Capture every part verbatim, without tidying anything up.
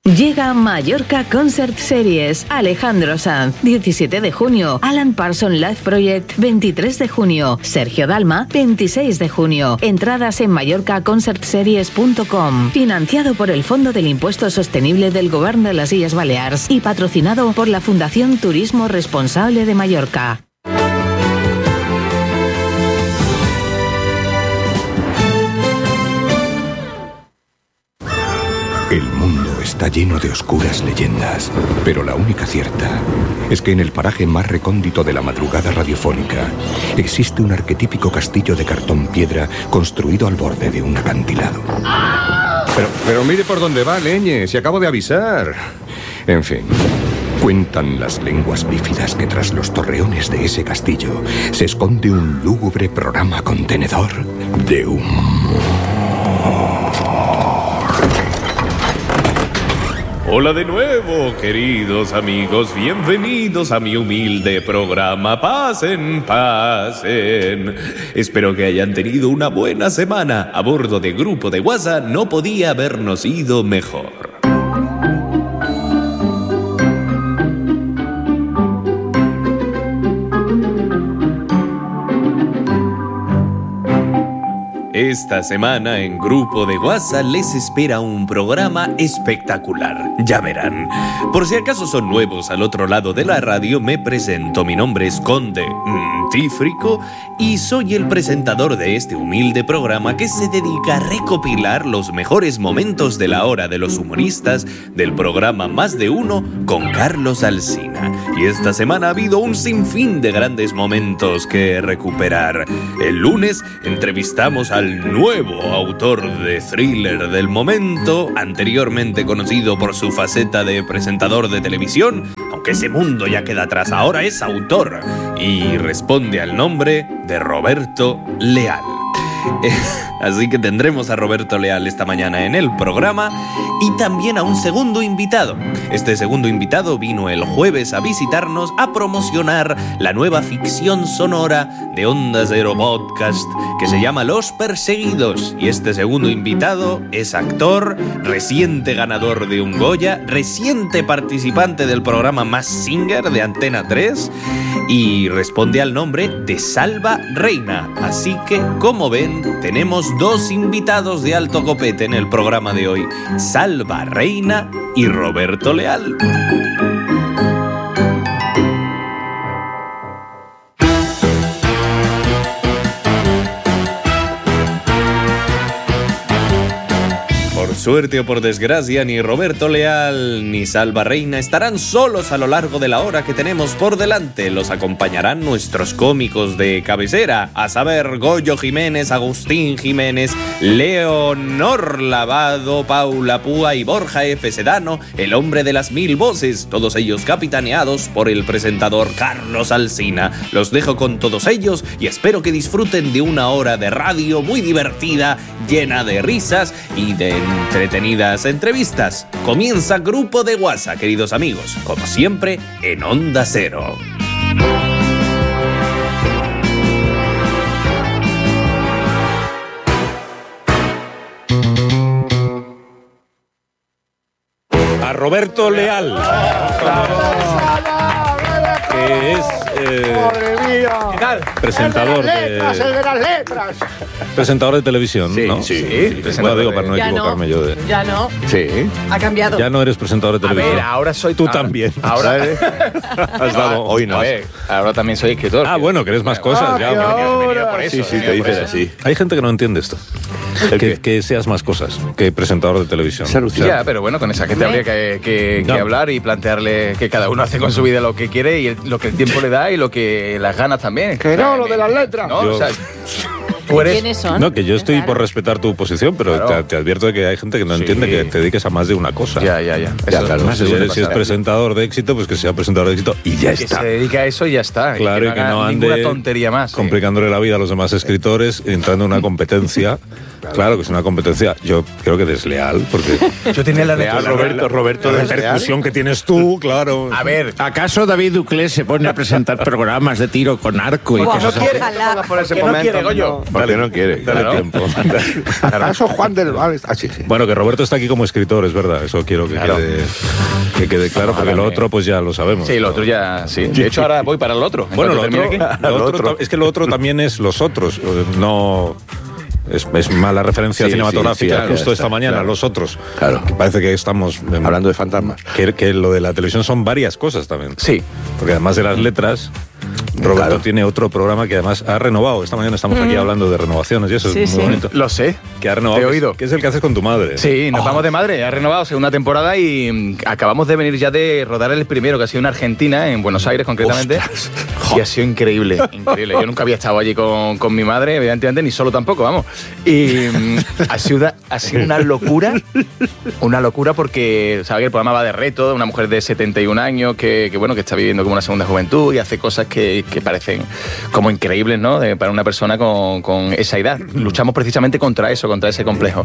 Llega Mallorca Concert Series. Alejandro Sanz, diecisiete de junio. Alan Parsons Live Project, veintitrés de junio. Sergio Dalma, veintiséis de junio. Entradas en mallorca concert series punto com. Financiado por el Fondo del Impuesto Sostenible del Govern de las Illes Balears y patrocinado por la Fundación Turismo Responsable de Mallorca. El mundo está lleno de oscuras leyendas, pero la única cierta es que en el paraje más recóndito de la madrugada radiofónica existe un arquetípico castillo de cartón piedra construido al borde de un acantilado. Pero, pero mire por dónde va, leñe, si acabo de avisar. En fin. Cuentan las lenguas bífidas que tras los torreones de ese castillo se esconde un lúgubre programa contenedor de humor. Hola de nuevo, queridos amigos, bienvenidos a mi humilde programa. Pasen, pasen. Espero que hayan tenido una buena semana. A bordo de Grupo de WhatsApp no podía habernos ido mejor. Esta semana en Grupo de WhatsApp les espera un programa espectacular. Ya verán. Por si acaso son nuevos al otro lado de la radio, me presento. Mi nombre es Conde Tífrico y soy el presentador de este humilde programa que se dedica a recopilar los mejores momentos de la hora de los humoristas del programa Más de Uno con Carlos Alsina. Y esta semana ha habido un sinfín de grandes momentos que recuperar. El lunes entrevistamos al nuevo autor de thriller del momento, anteriormente conocido por su faceta de presentador de televisión, aunque ese mundo ya queda atrás, ahora es autor y responde al nombre de Roberto Leal. Así que tendremos a Roberto Leal esta mañana en el programa y también a un segundo invitado. Este segundo invitado vino el jueves a visitarnos a promocionar la nueva ficción sonora de Onda Cero Podcast que se llama Los Perseguidos. Y este segundo invitado es actor, reciente ganador de un Goya, reciente participante del programa Mask Singer de Antena tres y responde al nombre de Salva Reina. Así que, como ven, tenemos dos invitados de alto copete en el programa de hoy, Salva Reina y Roberto Leal. Por suerte o por desgracia, ni Roberto Leal ni Salva Reina estarán solos a lo largo de la hora que tenemos por delante. Los acompañarán nuestros cómicos de cabecera, a saber, Goyo Jiménez, Agustín Jiménez, Leonor Lavado, Paula Púa y Borja F. Sedano, el hombre de las mil voces, todos ellos capitaneados por el presentador Carlos Alsina. Los dejo con todos ellos y espero que disfruten de una hora de radio muy divertida, llena de risas y de entretenidas entrevistas. Comienza Grupo de WhatsApp, queridos amigos, como siempre en Onda Cero. A Roberto Leal, que es eh, presentador de letras, el de las letras. presentador de televisión, Sí, ¿no? sí. Bueno, digo para no Ya equivocarme no. yo de. Ya no. Sí. Ha cambiado. Ya no eres presentador de A televisión. ver, ahora soy... Tú ahora- también. Ahora... Has dado hoy no. A ver, ahora también soy escritor. Ah, bueno, que eres más cosas ya. He venido- bueno. he venido por eso, Sí, he sí, venido te por dices eso. así. Hay gente que no entiende esto. Que, que seas más cosas que presentador de televisión. Se alucina. Ya, pero bueno, con esa gente habría que, que- que No. hablar y plantearle que cada uno hace con su vida lo que quiere y el- lo que el tiempo le da y lo que las ganas también. Que no, lo de las letras. No, Yo- o sea, tú eres... ¿Quiénes son? No, que yo estoy Claro. por respetar tu posición, pero Claro. te, te advierto de que hay gente que no Sí. más que te dediques a más de una cosa. Ya, ya, ya. Eso- claro, no sé Si, suele eres- si es pasar. presentador de éxito, pues que sea presentador de éxito y ya Que está. se dedica a eso y ya está. Claro, y que haga no ninguna ande tontería más. complicándole la vida a los demás escritores, entrando en una competencia Claro que es una competencia, yo creo que desleal, porque Yo tenía la Leal, Roberto, Roberto, la desleal. repercusión que tienes tú, claro. A ver, ¿Acaso David Duclés se pone a presentar programas de tiro con arco y no cosas así? quiere, Ojalá. por ese momento, no quiere, Goyo. Porque no quiere. Dale Claro. tiempo. ¿Acaso Juan del Val? Ah, sí, sí. Bueno, que Roberto está aquí como escritor, es verdad, eso quiero que, Claro. quede, que quede claro, porque lo otro pues ya lo sabemos. Sí, lo otro ya, sí. De hecho, ahora voy para el otro. En Bueno, lo cuanto otro, termine aquí. lo otro ta- es que lo otro también es los otros, no... Es, es mala referencia Sí, cinematográfica. sí, sí, claro, Justo esta está, mañana, claro. los otros. Claro. Que parece que estamos... em, Hablando de fantasmas. Que, que lo de la televisión son varias cosas también. Sí. Porque además de las letras, Roberto Claro. tiene otro programa que además ha renovado. Esta mañana estamos aquí hablando de renovaciones y eso Sí, es muy sí. bonito. Lo sé. Que ha renovado. Te he que es- oído. Que es el que haces con tu madre. Sí, nos vamos de madre. Ha renovado segunda temporada y mm, acabamos de venir ya de rodar el primero, que ha sido en Argentina, en Buenos Aires concretamente. Y ha sido increíble, increíble. Yo nunca había estado allí con, con mi madre, evidentemente, ni solo tampoco, vamos. Y mm, ha, sido, ha sido una locura, una locura porque, ¿sabes? El programa va de reto, de una mujer de setenta y un años que, que, bueno, que está viviendo como una segunda juventud y hace cosas que, que parecen como increíbles, ¿no? De- para una persona con, con esa edad. Luchamos precisamente contra eso, contra ese complejo.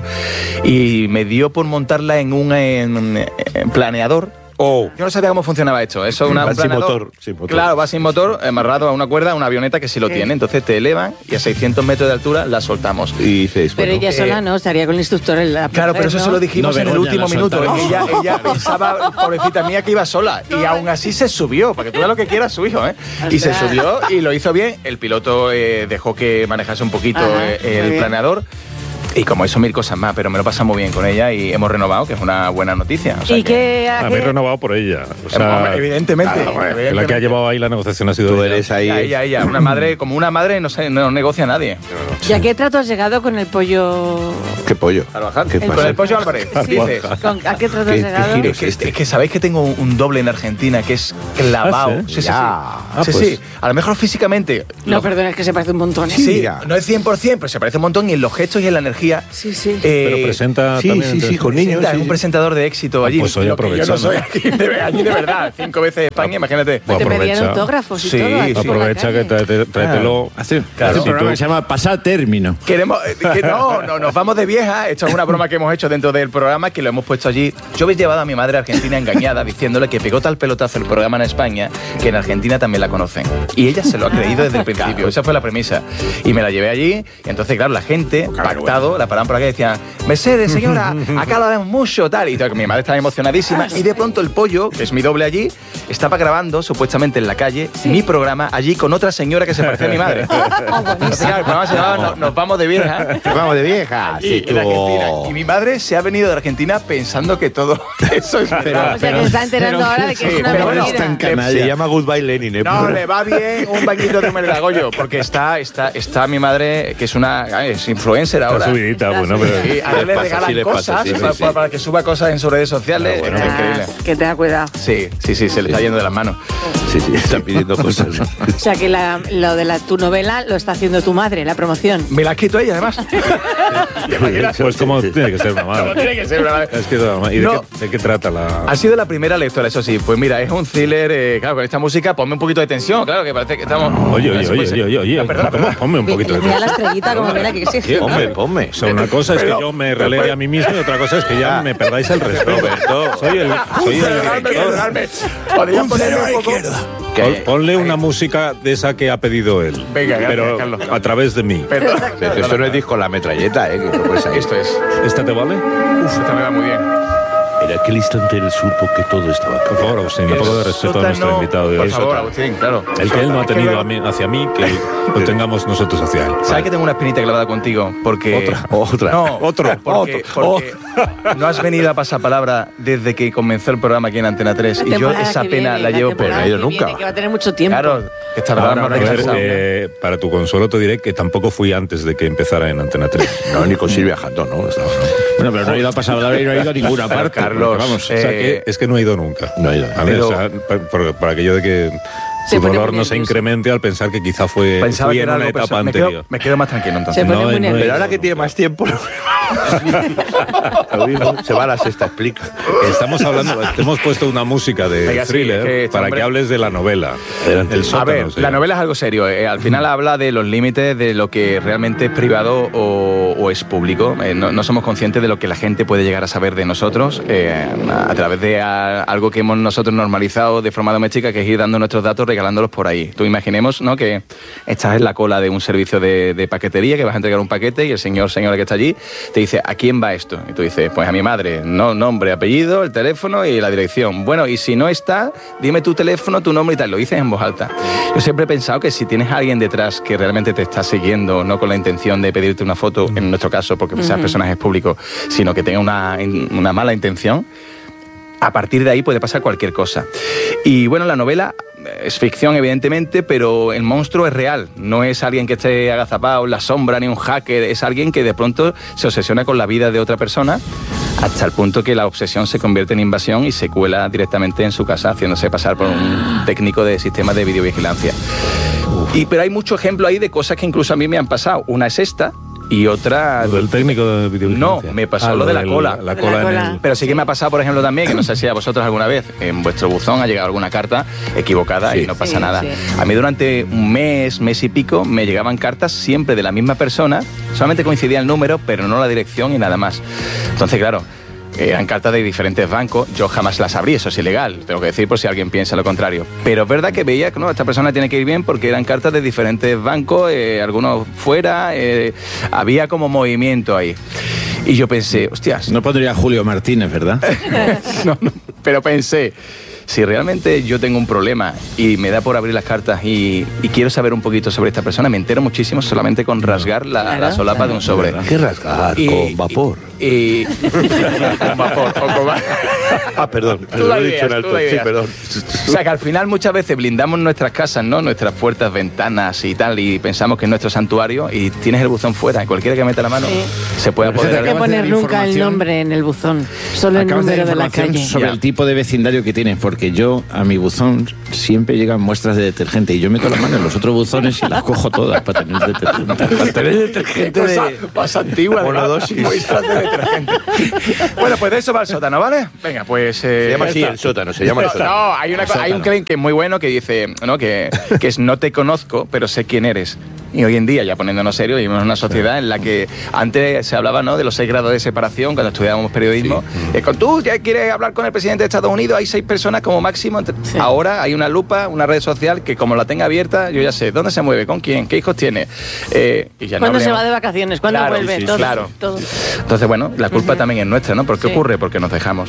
Y me dio por montarla en un en- en planeador. Oh. Yo no sabía cómo funcionaba esto. Eso es una, Va un sin planeador. motor, sin motor. Claro, va sin motor, amarrado a una cuerda, una avioneta que sí lo tiene. Entonces te elevan y a seiscientos metros de altura la soltamos. Y dices, Pero bueno, ella sola no, estaría con el instructor en la Claro, pero eso ¿no? se lo dijimos No, en el Begoña, último la minuto. soltaron. Ella, ella pensaba, pobrecita mía, que iba sola. Y aún así se subió, para que tú veas lo que quiera su hijo, ¿eh? Y se Ostras. subió y lo hizo bien. El piloto eh, dejó que manejase un poquito Ajá, eh, muy el bien. planeador. Y como eso, mil cosas más, pero me lo pasa muy bien con ella y hemos renovado, que es una buena noticia. O sea ¿Y que- qué? a Habéis qué- renovado por ella. O sea, Hombre, evidentemente. claro, hombre, que la que ha evidentemente. llevado ahí la negociación ha sido tú ella. eres ahí. Ella, ella, ella. Una madre, como una madre, no, sé, no negocia a nadie. ¿Y a qué trato has llegado con el pollo? ¿Qué pollo? Carvajal. ¿Qué El pasa? Con el pollo Álvarez. Sí, dices. ¿con- ¿A qué trato has ¿Qué- qué llegado? giro? Es que, es que sabéis que tengo un, un doble en Argentina que es clavado. ¿Ah, sí, sí? sí, sí. Ya. Ah, sí, pues. sí. A lo mejor físicamente. No, lo- perdona, es que se parece un montón. ¿eh? Sí, mira. no es cien por ciento, pero se parece un montón y en los gestos y en la energía. Sí, sí. Eh, Pero presenta sí, también. sí, sí, entonces- con niños. presenta, sí, es un sí. presentador de éxito allí. pues hoy Lo que yo no aprovechando. soy aquí de, allí de verdad. Cinco veces España, imagínate. Pues Te pedían aprovecha. autógrafos y Sí, todo. aquí por la Aprovecha que calle. tráete- tráetelo. Hace, Claro. hace un Si programa tú- que se llama Pasar Término. Queremos, eh, que no, no, nos vamos de vieja. Esto es una broma que hemos hecho dentro del programa, que lo hemos puesto allí. Yo habéis llevado a mi madre a Argentina engañada, diciéndole que pegó tal pelotazo el programa en España, que en Argentina también la conocen. Y ella se lo ha creído desde el principio. Esa fue la premisa. Y me la llevé allí. Y entonces, claro, la gente, pactado, la paraban por aquí y decían, Mercedes, señora, acá lo vemos mucho, tal. Y tal, mi madre estaba emocionadísima. Y de pronto el pollo, que es mi doble allí, estaba grabando, supuestamente en la calle, mi programa allí con otra señora que se parece a mi madre. Entonces, claro, el programa se llamaba Nos, Nos vamos de vieja. Vamos de vieja. Y, Sí, en Argentina. tú. Y mi madre se ha venido de Argentina pensando que todo eso es verdad. O sea, que se está enterando pero- ahora de que sí, es una pero bueno, mentira. está en canalla. Se llama Goodbye Lenin, ¿eh? No, le va bien un bañito de humedad, Goyo, porque está, está, está mi madre, que es una es influencer Está ahora. subidita, bueno, subida. pero. Y ahora Le le pasa, regalan sí le pasa, cosas sí, sí, para, sí. para que suba cosas en sus redes sociales. Bueno, es Ah, increíble. que tenga cuidado. Sí, sí, sí, se le está yendo de las manos. Sí, sí, está pidiendo cosas. O sea, que la- lo de la, tu novela lo está haciendo tu madre, la promoción. Me la ha escrito ella, además. Pues como tiene que ser una madre. Tiene que ser una madre. Es que, ¿y de, No. qué, de qué trata la.? Ha sido la primera lectora, eso sí. Pues mira, es un thriller, eh, claro, con esta música, ponme un poquito de tensión, claro, que parece que estamos... Oye, oye, Eso oye, puede ser. oye, oye, Ah, perdona, ponme, perdona. ponme un poquito de Mira la tensión. estrellita como mira que exige. Ponme, ponme. O sea, una cosa es que yo me relegue a mí mismo y otra cosa es que ya me perdáis el respeto. Roberto. Soy el, soy el Perdonadme, director. perdonadme. Podrían ponerme un poco... Pon- Ponle una música de esa que ha pedido él. Venga, gracias, pero Carlos. a través de mí. Perdón. Pero esto no es disco La Metralleta, ¿eh? Que no puedes ahí. Esto es... ¿Esta te vale? Uf, esta me va muy bien. En aquel instante él supo que todo estaba Por favor, Agustín, un poco de respeto a nuestro Sótano- invitado de Por hoy. favor, Agustín, claro. El que él no ha Es que tenido luego- a mí- hacia mí, que lo tengamos nosotros hacia él. ¿Sabes que tengo una espinita clavada contigo? Porque... Otra, otra. No, Otro, Porque, porque no has venido a pasar palabra desde que comenzó el programa aquí en Antena tres. La Y yo temporada esa que pena viene, la llevo temporada por... no he ido que nunca. viene, que va a tener mucho tiempo. Claro, que esta verdad Ahora, no a ver, regresa. eh, para tu consuelo te diré que tampoco fui antes de que empezara en Antena tres. No, ni con Silvia Jantón, ¿no? Estaba, ¿no? Bueno, pero no ha ido a pasar la hora y no ha ido a ninguna Pero, parte. Carlos, porque vamos. O sea, Eh, que es que no he ido nunca. No he ido. A ver, Pero- o sea, pa- por, por aquello de que Se su pone dolor muy no se nervioso. incremente al pensar que quizá fue, Pensaba fui que en era una algo etapa personal. Me anterior. quedo, me quedo más tranquilo entonces. Se pone No, muy no, nervioso. Pero ahora que tiene más tiempo... Se va a la sexta, explica. Estamos hablando, hemos puesto una música de Venga, sí, thriller que para hombre- que hables de la novela. El sótano, A ver, sí. la novela es algo serio. eh, al final habla de los límites de lo que realmente es privado o, o es público. Eh, no, no somos conscientes de lo que la gente puede llegar a saber de nosotros eh, a, a través de a- algo que hemos nosotros normalizado de forma doméstica, que es ir dando nuestros datos, regalándolos por ahí. Tú imaginemos, ¿no?, que estás en la cola de un servicio de, de paquetería, que vas a entregar un paquete y el señor, señora que está allí, te dice, ¿a quién va esto? Y tú dices, pues a mi madre. No, nombre, apellido, el teléfono y la dirección. Bueno, y si no está, dime tu teléfono, tu nombre y tal. Lo dices en voz alta. Yo siempre he pensado que si tienes a alguien detrás que realmente te está siguiendo, no con la intención de pedirte una foto, en nuestro caso, porque seas Ujú. personajes públicos, sino que tenga una, una mala intención, a partir de ahí puede pasar cualquier cosa. Y bueno, la novela es ficción, evidentemente, pero el monstruo es real. No es alguien que esté agazapado en la sombra, ni un hacker. Es alguien que de pronto se obsesiona con la vida de otra persona, hasta el punto que la obsesión se convierte en invasión y se cuela directamente en su casa, haciéndose pasar por un técnico de sistemas de videovigilancia. Y, pero hay mucho ejemplo ahí de cosas que incluso a mí me han pasado. Una es esta, y otra... ¿Lo del técnico de videovigilancia? No, me pasó Ah, lo de la del- cola. la cola en el- Pero sí que me ha pasado, por ejemplo, también, que no sé si a vosotros alguna vez en vuestro buzón ha llegado alguna carta equivocada Sí. y no pasa Sí, nada. sí. A mí durante un mes, mes y pico, me llegaban cartas siempre de la misma persona, solamente coincidía el número, pero no la dirección y nada más. Entonces, claro, eran cartas de diferentes bancos, yo jamás las abrí, eso es ilegal, tengo que decir por si alguien piensa lo contrario. Pero es verdad que veía que no, esta persona tiene que ir bien porque eran cartas de diferentes bancos, eh, algunos fuera, eh, había como movimiento ahí. Y yo pensé, hostias, No pondría Julio Martínez, ¿verdad? no, no, pero pensé, si realmente yo tengo un problema y me da por abrir las cartas y, y quiero saber un poquito sobre esta persona, me entero muchísimo solamente con rasgar la, Claro, la solapa claro. de un sobre. ¿Qué rasgar? Y- Con vapor. Y, con vapor, o con va- Ah, perdón. Tú Lo la he dicho en ideas, alto. tú la Sí, ideas. perdón. O sea que al final muchas veces blindamos nuestras casas, ¿no? Nuestras puertas, ventanas y tal, y pensamos que es nuestro santuario y tienes el buzón fuera. Y cualquiera que meta la mano Sí. se puede Pero apoderar. No hay que Acabas de poner dar nunca el información. nombre en el buzón, solo el Acabas de dar número de la información calle. sobre Ya. el tipo de vecindario que tienes, porque yo a mi buzón siempre llegan muestras de detergente y yo meto la mano en los otros buzones y las cojo todas para tener detergente. Para tener detergente Qué cosa de... más antigua, de monodosis. muestras de detergente. Bueno, pues de eso va el sótano, ¿vale? Venga, pues... eh, Se llama ya así está. el sótano, se llama el No, sótano. no, hay, una co- hay un claim que es muy bueno que dice, ¿no? que, que es no te conozco, pero sé quién eres. Y hoy en día, ya poniéndonos serios, vivimos en una sociedad en la que antes se hablaba, ¿no?, de los seis grados de separación cuando estudiábamos periodismo. Eh, con tú ya quieres hablar con el presidente de Estados Unidos, hay seis personas como máximo. Entre- Sí. Ahora hay una lupa, una red social que como la tenga abierta, yo ya sé dónde se mueve, con quién, qué hijos tiene. Eh, y ya no ¿Cuándo se hablemos- va de vacaciones? ¿Cuándo Claro, vuelve? sí, sí, todo, claro. todo. Entonces, bueno, la culpa Ujú. también es nuestra, ¿no? ¿Por qué Sí. ocurre? Porque nos dejamos.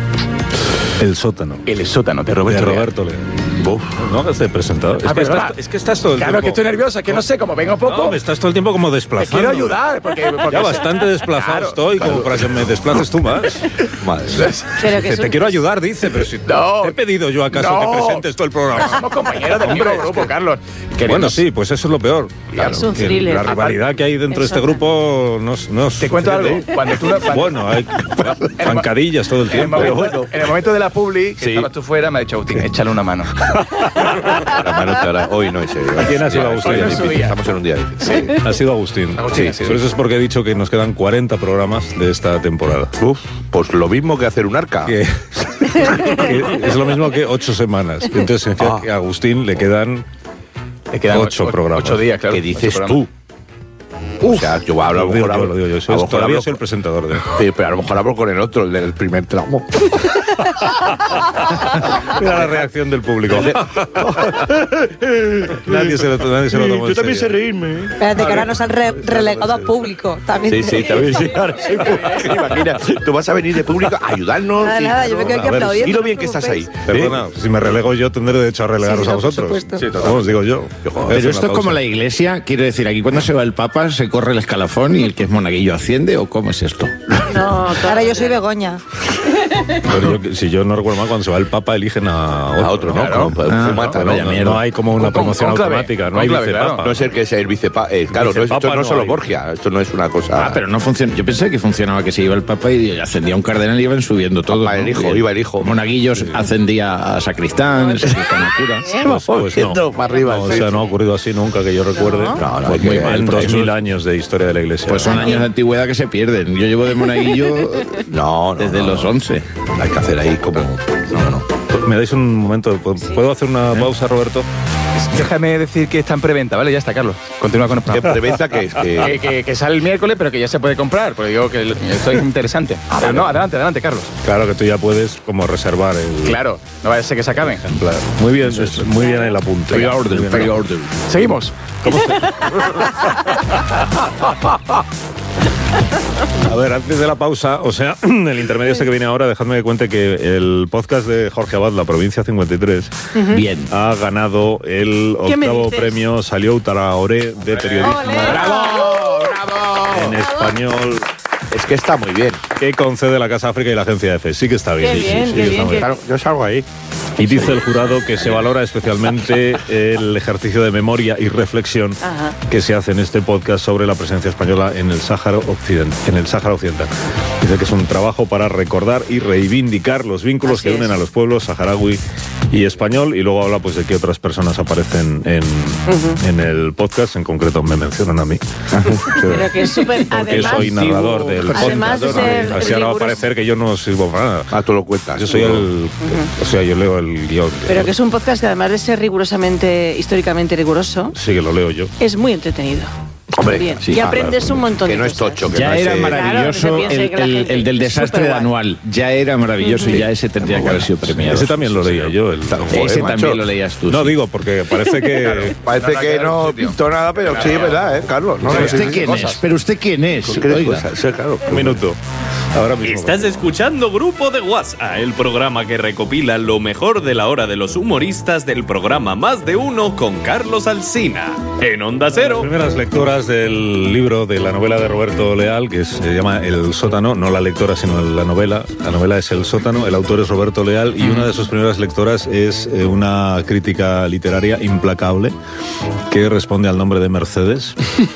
El sótano. El sótano de De Roberto Leal. Roberto Leal. No hagas de presentador. Es, Ah, que perdona. estás, es que estás todo el Claro, tiempo... que estoy nervioso, es que no sé, como vengo poco, No, me estás todo el tiempo como te desplazando. quiero ayudar. Porque, porque Ya bastante desplazado Claro, estoy como para que me desplaces tú más. Madre. Pero que Dice, es te un- quiero ayudar, dice, pero si No. te he pedido yo acaso No. que presentes todo el programa. somos compañeros del mismo grupo, Carlos. Bueno, Queremos- sí, pues eso es lo peor. Es un Que thriller. La rivalidad que hay dentro de este Eso. grupo no es- no es- Te cuento algo. Cuando tú no- cuando- Bueno, hay zancadillas todo el En el, tiempo. momento, en el momento de la publi, que Sí. estabas tú fuera, me ha dicho Agustín, échale una mano. La mano te hará- Hoy no, en serio. ¿Quién ha sido Hoy Agustín? es Hoy no es su difícil, día. Estamos en un día difícil. Ha sido Agustín. Agustín, Sí, sí. Por eso es porque he dicho que nos quedan cuarenta programas de esta temporada. Uf, pues lo mismo que hacer un arca. Que, que es lo mismo que ocho semanas. Entonces significa Ah. que a Agustín le quedan Te quedan Ocho programas. Ocho días, claro. ¿Qué dices ocho tú? O sea, yo hablo a lo Lo digo mejor yo, hablo- lo digo yo. a lo Soy- mejor todavía hablo soy el con- presentador de... Sí, pero a lo mejor hablo con el otro, el del primer tramo. Mira la reacción del público. nadie se lo, nadie se lo tomó en Yo también sé serio. reírme. Espérate, que ahora nos han re- relegado a público. También Sí, sí, también sí. Ahora soy público. Imagina, tú vas a venir de público a ayudarnos. Nada, y- nada, yo me quedo aquí A ver, aplaudiendo. y lo no bien os que estás ahí. preocupéis. Perdona, si me relego yo tendré derecho a relegaros Sí, a no, por vosotros. supuesto. Sí, vamos, digo yo. Pero esto es como la iglesia, quiero decir, aquí cuando se va el Papa se corre el escalafón y el que es monaguillo asciende, ¿o cómo es esto? No, Ahora yo soy Begoña. Pero yo, si yo no recuerdo mal, cuando se va el Papa eligen a otro, a otro, ¿no? Claro. Como, Ah, fumata, no, ¿no? no, no hay como una Con- promoción con clave, automática, no con hay clave, vicepapa. claro. No es el que sea el vicepapa. Eh, claro, no es- esto Vicepapa no es solo hay. Borgia, esto no es una cosa. Ah, pero no funciona. Yo pensé que funcionaba que se iba el Papa y ascendía un cardenal y iban subiendo todo. Papa, el hijo, iba el hijo. Monaguillos ascendía a sacristán, el sacristán a cura. Pues, pues no. para arriba. No, o sea, no ha ocurrido así nunca que yo recuerde. No, no, Pues hay muy que- mal. En pues dos mil eso- años de historia de la Iglesia. Pues son años de antigüedad que se pierden. Yo llevo de monaguillo No, no, desde no, los no. once. Hay que hacer ahí como. No, no. ¿Me dais un momento? ¿Puedo hacer una pausa, Roberto? Déjame decir que está en preventa, ¿vale? Ya está, Carlos. Continúa con el programa. ¿Qué preventa que es? Que- Que, que- que sale el miércoles, pero que ya se puede comprar. Porque digo que el- esto es interesante. Pero no, adelante, adelante, Carlos. Claro que tú ya puedes como reservar el Claro, no vaya a ser que se acaben. ejemplar. Muy bien, es- muy bien el apunte. Pre-order, Muy bien. pre-order. Seguimos. A ver, antes de la pausa, o sea, el intermedio este que viene ahora, dejadme que cuente que el podcast de Jorge Abad, La Provincia cincuenta y tres, Bien. ha ganado el ¿Qué me octavo dices? premio Salió Traoré de periodismo ¡Bravo! ¡Bravo! en español Es que está muy bien. que concede la Casa África y la Agencia EFE. Sí que está bien. Qué sí, sí, bien, sí, qué está bien, muy qué- Claro, yo salgo ahí. Y dice el jurado que se valora especialmente el ejercicio de memoria y reflexión Ajá. que se hace en este podcast sobre la presencia española en el Sáhara Occidental. En el Sáhara Occidental. Dice que es un trabajo para recordar y reivindicar los vínculos Así que unen es. a los pueblos saharaui y español, y luego habla pues de qué otras personas aparecen en, en el podcast, en concreto me mencionan a mí. Pero que es súper. Porque Además, soy narrador del podcast. además de ser Así ahora va a riguroso- parecer que yo no sirvo para nada. Ah, tú lo cuentas. Yo soy el... O sea, yo leo el guión. Pero que es un podcast que además de ser rigurosamente, históricamente riguroso, Sí que lo leo yo. es muy entretenido. Hombre, Bien. sí, y ah, aprendes claro. un montón Que de no es cosas. tocho, que Ya no es, era eh, maravilloso Claro, que se piense el, que la el- gente el del es desastre superguay. anual. Ya era maravilloso y ya ese tendría que haber sido premiado. Ese también lo leía yo. El, Ese macho. también lo leías tú. No sí. digo, porque parece que... Parece que no pintó nada, pero sí, es verdad, ¿eh, Carlos? No, ¿Pero no, usted sí, sí, quién cosas. es? ¿Pero usted quién es? ¿Con qué de Oiga. cosas? Sí, claro. Un minuto. Ahora mismo. Estás escuchando Grupo de WhatsApp, el programa que recopila lo mejor de la hora de los humoristas del programa Más de Uno con Carlos Alsina. En Onda Las Cero. primeras lectoras del libro de la novela de Roberto Leal, que se llama El Sótano, no la lectora, sino la novela. La novela es El Sótano, el autor es Roberto Leal, y una de sus primeras lectoras es eh, una crítica literaria implacable que responde al nombre de Mercedes,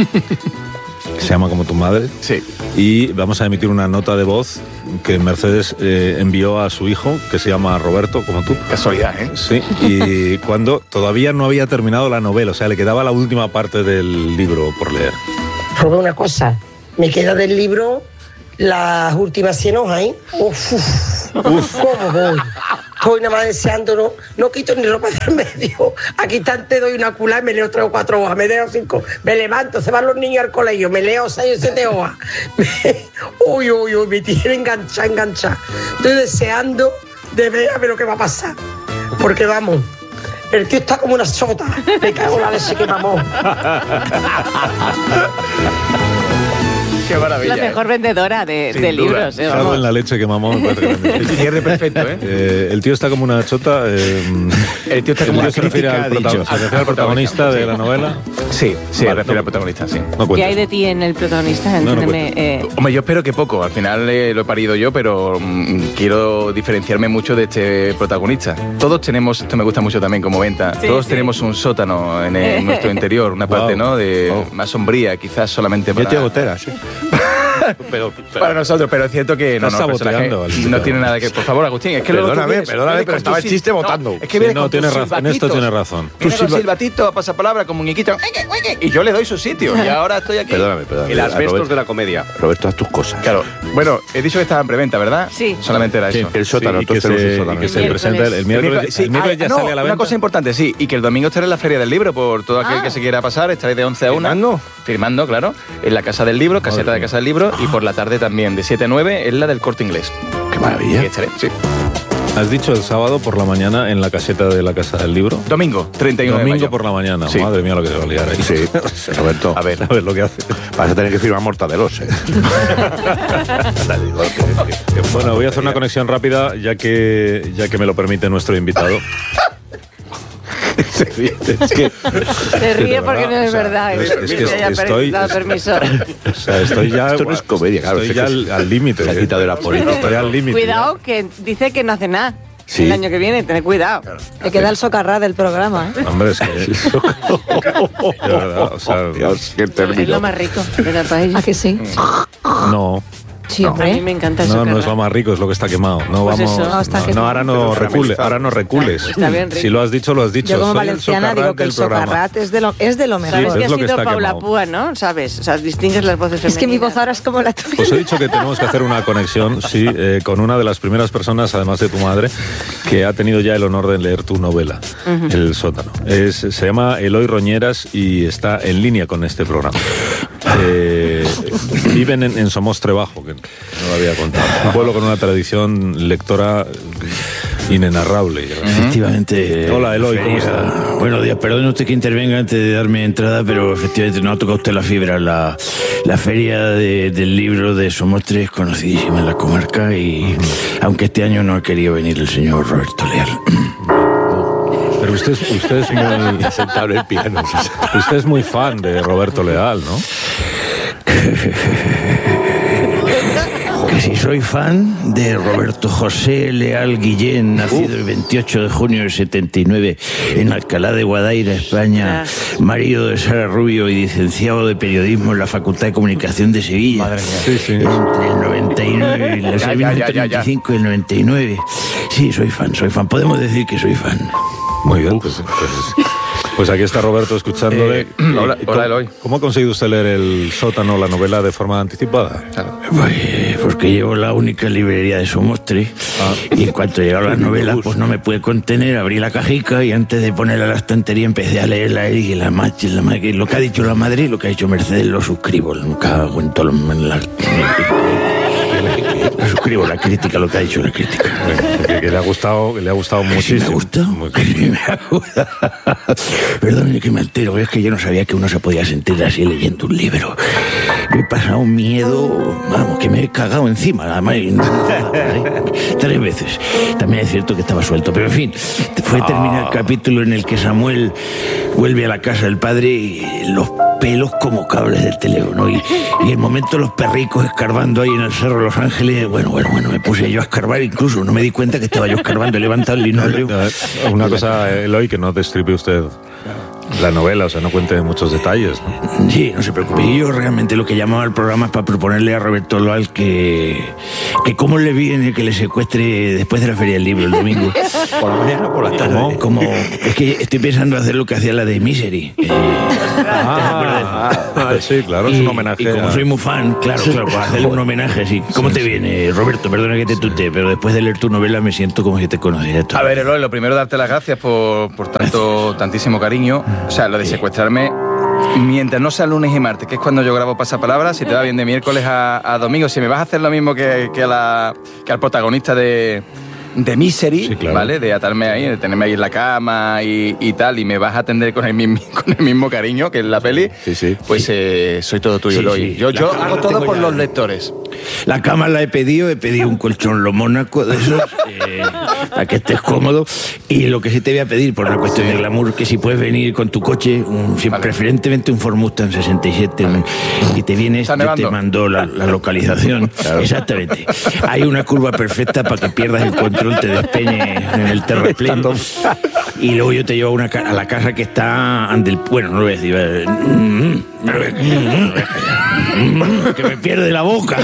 que se llama como tu madre. Sí. Y vamos a emitir una nota de voz que Mercedes eh, envió a su hijo, que se llama Roberto, como tú. Casualidad, ¿eh? Sí, y cuando todavía no había terminado la novela, o sea, le quedaba la última parte del libro por leer. Robé una cosa, me queda del libro las últimas cien hojas, ¿eh? Uf, uf, uf, ¿cómo voy? Estoy nada más deseando, no, no quito ni ropa del medio. Aquí te doy una cula y me leo tres o cuatro hojas, me leo cinco, me levanto, se van los niños al colegio, me leo seis o siete hojas. Me- uy, uy, uy, me tiene enganchada, enganchada. Estoy deseando de ver a ver lo que va a pasar. Porque vamos, el tío está como una sota. Me cago en la leche que mamó. Qué maravilla. La mejor vendedora de, Sin de duda. libros. eh, Cago vamos. en la leche que mamó. me parece que- El cierre perfecto, ¿eh? Eh, el tío está como una chota. eh, El tío está como el una se refiere crítica, al, ha dicho. prota- se refiere al protagonista de la novela. Sí, sí, Vale, refiere no. al protagonista, sí. No ¿Qué cuentes. hay de ti en el protagonista? no Entiéndeme. eh, Hombre, yo espero que poco. Al final eh, lo he parido yo, pero mm, quiero diferenciarme mucho de este protagonista. Todos tenemos, esto me gusta mucho también como venta, Sí, todos sí. tenemos un sótano en, el- en nuestro interior, una parte, Wow. ¿no? De Oh. más sombría, quizás solamente Yo para, tengo gotera, sí. pero, para nosotros, pero es cierto que no, Estás no, el personaje saboteando, Alicia. no tiene nada que... Por favor, Agustín, es que luego tú Perdóname, vienes- perdóname, vienes pero con estaba tus el chiste sil- votando. No, es que Sí, viene no, con tiene tus razón, en esto silbatitos. tiene razón. Viene con silba- silbatito, pasapalabra, como muñequito, y yo le doy su sitio, y ahora estoy aquí. Perdóname, perdóname. El asbestos Roberto- de la comedia. Roberto, haz tus cosas. Claro, bueno, he dicho que estaba en preventa, ¿verdad? Sí. Solamente era eso. El sótano, Sí, y que todos tenemos el se, sótano. y que se Miércoles. presenta el, el miércoles. Sí, el miércoles ah, ya no, sale a la una venta. cosa importante, sí, y que el domingo estaré en la Feria del Libro por todo aquel Ah. que se quiera pasar, estaré de once a una. ¿Firmando? Firmando, claro, en la Casa del Libro, caseta de mía. Casa del Libro, y por la tarde también, de siete a nueve, en la del Corte Inglés. Qué maravilla. Y estaré, sí. Has dicho el sábado por la mañana en la caseta de la Casa del Libro. Domingo, treinta y uno de Domingo mayo. por la mañana. Sí. Madre mía lo que se va a liar ahí. Sí, Roberto. A ver, A ver lo que hace. Vas a tener que firmar mortadelos, ¿eh? Bueno, voy a hacer una conexión rápida ya que, ya que me lo permite nuestro invitado. Es que se ríe porque no es verdad. Es, es que haya estoy, dado permiso. O sea, estoy ya. Esto no es comedia, claro. Estoy ya al, al límite. Se ha quitado de la política. Estoy al límite. Cuidado, que dice que no hace nada. Sí. El año que viene, tened cuidado. Claro. Le queda el socarrá del programa, ¿eh? Hombre, es que... de verdad, o sea... Dios, qué término. Es lo más rico de la paella. ¿A que sí? No. Sí, hombre. A mí me encanta el No, socarrá. no es lo más rico, es lo que está quemado. No Pues vamos. eso. No, está no, quemado. no, ahora no recules, ahora no recules. Está bien rico. Si lo has dicho, lo has dicho. Yo como Soy el valenciana socarrat digo que el del programa. socarrat es de lo, es de lo mejor. Sabes Sí, que es ha lo que sido está Paula quemado. Púa, ¿no? ¿Sabes? O sea, distingues las voces femeninas. Es que mi voz ahora es como la tuya. Pues he dicho que tenemos que hacer una conexión, sí, eh, con una de las primeras personas, además de tu madre, que ha tenido ya el honor de leer tu novela, uh-huh. El sótano. Es, se llama Eloy Roñeras y está en línea con este programa. Eh, viven en, en Somostre Bajo, que no lo había contado. Un pueblo con una tradición lectora inenarrable. Efectivamente. Hola, Eloy, ¿cómo está? Buenos días, perdone usted que intervenga antes de darme entrada, pero efectivamente no ha tocado usted la fibra. La, la feria de, del libro de Somostre es conocidísima en la comarca y aunque este año no ha querido venir el señor Roberto Leal. Pero usted, usted es muy... Sentado en el piano. Usted es muy fan de Roberto Leal, ¿no? Que si soy fan de Roberto José Leal Guillén, nacido el veintiocho de junio del setenta y nueve en Alcalá de Guadaira, España, marido de Sara Rubio y licenciado de periodismo en la Facultad de Comunicación de Sevilla. Madre mía. Sí, sí. Entre el noventa y nueve y el Ya, ya, ya, ya, ya. noventa y cinco y el noventa y nueve. Sí, soy fan, soy fan. Podemos decir que soy fan. Muy bien, pues, pues, pues aquí está Roberto escuchándole. Eh, hola, hola, Eloy. ¿Cómo ha conseguido usted leer El sótano, la novela, de forma anticipada? Claro. Pues porque llevo la única librería de Somostre ah. y en cuanto llegaron las novelas pues no me pude contener, abrí la cajica y antes de ponerla a la estantería empecé a leerla y la machi, la madre, lo que ha dicho la madre y lo que ha dicho Mercedes lo suscribo, lo cago en todo en la... Lo suscribo, la crítica, lo que ha dicho la crítica. Que, que le ha gustado, que le ha gustado muchísimo. ¿Me ha gustado? Muy Sí, me ha gustado. Perdón que me altero, es que yo no sabía que uno se podía sentir así leyendo un libro. Me he pasado un miedo, vamos, que me he cagado encima, además, tres veces. También es cierto que estaba suelto, pero en fin, fue terminar el capítulo en el que Samuel vuelve a la casa del padre y los pelos como cables del teléfono y, y el momento los perricos escarbando ahí en el Cerro de Los Ángeles, bueno, bueno, bueno, me puse yo a escarbar, incluso no me di cuenta que estaba yo escarbando, he levantado el linóleo. Una cosa, Eloy, que no destripe usted la novela, o sea, no cuente muchos detalles, ¿no? Sí, no se preocupe. Y yo realmente lo que llamaba al programa es para proponerle a Roberto Leal que, que cómo le viene que le secuestre después de la Feria del Libro el domingo. ¿Por la mañana o por la tarde? Como, como, es que estoy pensando hacer lo que hacía la de Misery. Eh, ah, ah, sí, claro, es y, un homenaje. Y como a... soy muy fan, claro, claro, para hacerle un homenaje así. ¿Cómo sí, te viene, Roberto? Perdona que te tutee, pero después de leer tu novela me siento como si te conociera. A ver, Eloy, lo primero darte las gracias por, por tanto, tantísimo cariño. O sea, lo de secuestrarme, mientras no sea lunes y martes, que es cuando yo grabo Pasapalabra, si te va bien de miércoles a, a domingo, si me vas a hacer lo mismo que, que, a la, que al protagonista de, de Misery, sí, claro. ¿Vale? De atarme ahí, de tenerme ahí en la cama y, y tal, y me vas a atender con el mismo, con el mismo cariño que en la peli, sí, sí. Pues eh, soy todo tuyo, Eloy. Sí, sí. Yo, yo hago todo por ya. Los lectores. La cama la he pedido, he pedido un colchón lo mónaco de esos, eh, para que estés cómodo. Y lo que sí te voy a pedir, por una cuestión sí. de glamour, que si puedes venir con tu coche, un, vale. preferentemente un Ford Mustang sesenta y siete, vale. un, y te vienes, te, te mando la, la localización. Claro. Exactamente. Hay una curva perfecta para que pierdas el control, te despeñes en el terraplén. Y luego yo te llevo a, una, a la casa que está ante el... Bueno, no lo voy a decir. No lo voy a callar. Que me pierde la boca.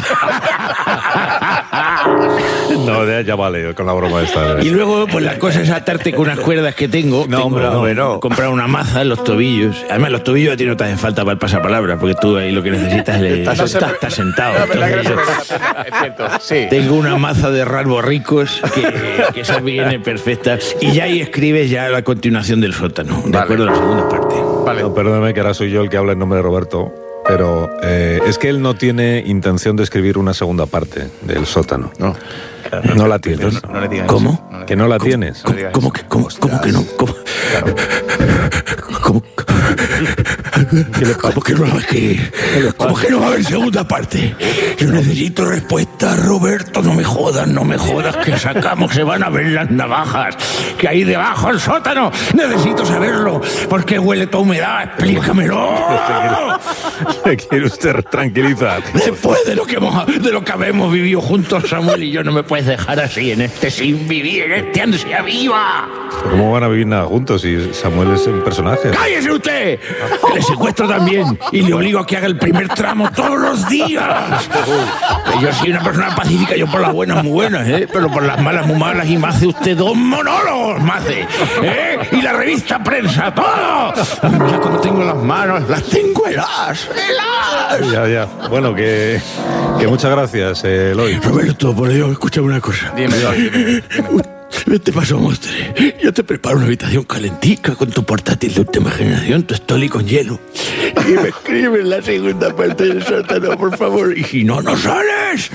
No, ya, ya vale, con la broma esta. Y luego, pues la cosa es atarte con unas cuerdas que tengo. No, tengo hombre, no, hombre, no. Comprar una maza en los tobillos. Además, los tobillos a ti no te hacen falta para el pasapalabra, porque tú ahí lo que necesitas es... Estás, estás, estás sentado. Entonces, yo, es cierto, sí. Tengo una maza de rasborricos que, que esa viene perfecta. Y ya ahí escribes ya la continuación del sótano, de vale. acuerdo a la segunda parte. Vale. No, perdóname que ahora soy yo el que habla en nombre de Roberto. Pero eh, es que él no tiene intención de escribir una segunda parte del sótano. No, claro, no la tienes. No, no le digas ¿Cómo? No le que no la ¿Cómo? tienes. ¿Cómo, ¿Cómo, que, cómo, ¿Cómo que no? ¿Cómo? Claro. ¿Cómo? ¿Cómo que no, es que, ¿Cómo que no va a haber segunda parte? Yo necesito respuesta, Roberto. No me jodas, no me jodas. Que sacamos, se van a ver las navajas que hay debajo del sótano. Necesito saberlo. ¿Por qué huele toda humedad? Explícamelo. ¿Qué quiere usted tranquilizar? Después de lo que hemos, de lo que habemos vivido juntos, Samuel y yo, no me puedes dejar así en este sin vivir, en este ansia viva. ¿Cómo van a vivir nada juntos si Samuel es un personaje? ¡Cállese usted! Que le secuestro también y le obligo a que haga el primer tramo todos los días. Que yo soy una persona pacífica, yo por las buenas muy buenas, ¿eh? Pero por las malas muy malas, y me hace usted dos monólogos, me hace, ¿eh? Y la revista Prensa, todo. Mira cómo tengo las manos, las tengo heladas, heladas. Ya, ya. Bueno, que, que muchas gracias, eh, Eloy. Roberto, por Dios, escúchame una cosa. Dime, dime. Vete paso, Mostre. Yo te preparo una habitación calentica con tu portátil de última generación, tu estoli con hielo. Y me escribes la segunda parte del sótano, por favor. Y si no, no sales.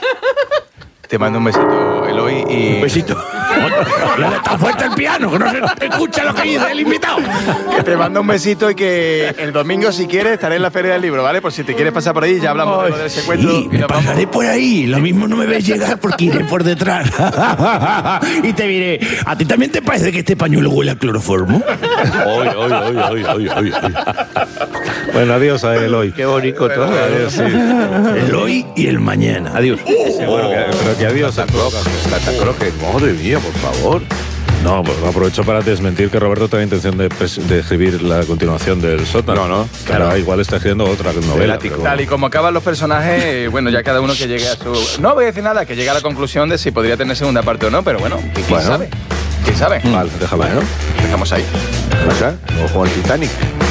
Te mando un besito, Eloy, y... Un besito. Dale tan fuerte el piano, que no se escucha lo que dice el invitado. Que te mando un besito y que el domingo, si quieres, estaré en la Feria del Libro, ¿vale? Por si te quieres pasar por ahí, ya hablamos Ay, de lo del secuestro. Sí, me pasaré por ahí. Lo mismo no me ves llegar porque iré por detrás. Y te diré, ¿a ti también te parece que este pañuelo huele a cloroformo? Ay, ay, ay, ay, ay, ay, ay. Bueno, adiós a Eloy. Qué bonito todo. Adiós, sí. El hoy y el mañana. Adiós. Sí, bueno, que, pero que adiós a todos. Santa Claus, que madre mía, por favor. No, pues aprovecho para desmentir que Roberto tenga intención de, de escribir la continuación del sótano. No, no. Claro, claro. Igual está escribiendo otra novela. Pero bueno. Tal y como acaban los personajes, bueno, ya cada uno que llegue a su... No voy a decir nada, que llegue a la conclusión de si podría tener segunda parte o no, pero bueno, ¿quién Bueno. sabe? ¿Quién sabe? Vale, déjalo. Bueno, Dejamos ahí. pasa? Ojo al Titanic.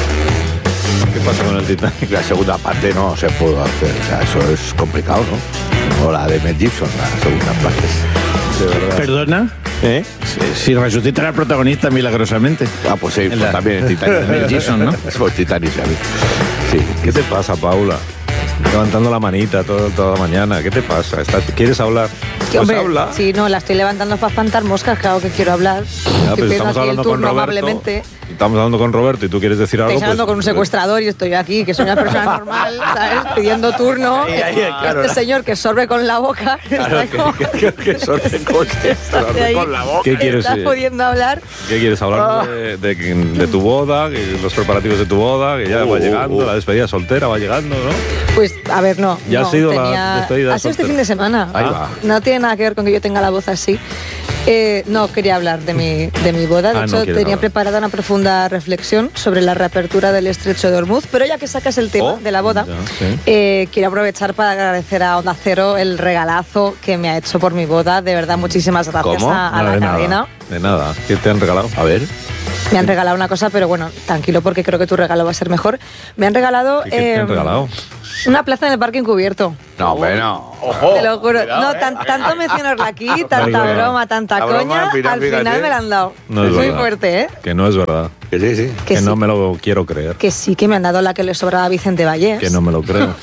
¿Qué pasa con el Titanic? La segunda parte no se puede hacer. O sea, eso es complicado, ¿no? O la de Mel Gibson, la segunda parte. De verdad. ¿Perdona? ¿Eh? Si, si resucita el protagonista milagrosamente. Ah, pues sí, pues la- también el Titanic. Mel Gibson, ¿no? Pues Titanic, ¿sabes? Sí. ¿Qué te pasa, Paula? Levantando la manita todo, toda la mañana. ¿Qué te pasa? ¿Estás- ¿Quieres hablar? Que, Pues hombre, habla. sí, no, la estoy levantando para espantar moscas, claro que quiero hablar. Ya, Estoy pues pidiendo estamos aquí el hablando con turno Roberto. amablemente. Estamos hablando con Roberto y tú quieres decir algo. Estáis hablando pues, con un secuestrador y estoy aquí, que soy una persona normal, ¿sabes? Pidiendo turno. Ahí, ahí, claro. Este señor que sorbe con la boca. Claro, está como- que, que, que, que sorte coste, sorte ahí. con la boca. ¿Qué quieres, ¿Estás eh? pudiendo hablar? ¿Qué quieres hablar Ah. de, de, de tu boda, que los preparativos de tu boda, que ya Uh, va llegando, uh, uh. la despedida soltera va llegando, ¿no? Pues, a ver, no. Ya no, ha sido la tenía- despedida Ha sido este soltera. fin de semana. Ahí va. No tiene nada que ver con que yo tenga la voz así. Eh, no, quería hablar de mi, de mi boda. De Ah, no hecho, quieres tenía hablar. preparada una profunda reflexión sobre la reapertura del estrecho de Hormuz, pero ya que sacas el tema Oh, de la boda, ya, sí. eh, quiero aprovechar para agradecer a Onda Cero el regalazo que me ha hecho por mi boda. De verdad, muchísimas gracias ¿Cómo? a, a No, la de cadena. nada. De nada. ¿Qué te han regalado? A ver. Me han regalado una cosa, pero bueno, tranquilo porque creo que tu regalo va a ser mejor. Me han regalado, ¿Qué, qué te han eh, regalado? una plaza en el parque encubierto. No, bueno. Ojo. Te lo juro. Cuidado, no, eh. tan- tanto mencionarla aquí, tanta Vale. broma, tanta La broma, coña, al final, al final fíjate. me la han dado. No es Muy verdad. fuerte, ¿eh? Que no es verdad. Que sí, sí. Que Que sí, no me lo quiero creer. que sí, que me han dado la que le sobraba a Vicente Vallés. Que no me lo creo.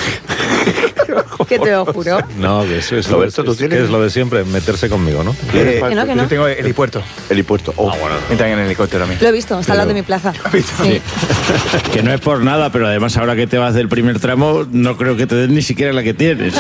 Que te lo juro. No, que eso es, lo, Roberto, ¿tú es- tienes? que es lo de siempre, meterse conmigo, ¿no? Eh, Que no, que Yo no. tengo el helipuerto. Helipuerto. Oh, bueno. Entran en el helicóptero a mí. Lo he visto, está al lado de mi plaza. Sí. Que no es por nada, pero además ahora que te vas del primer tramo, no creo que te den ni siquiera la que tienes.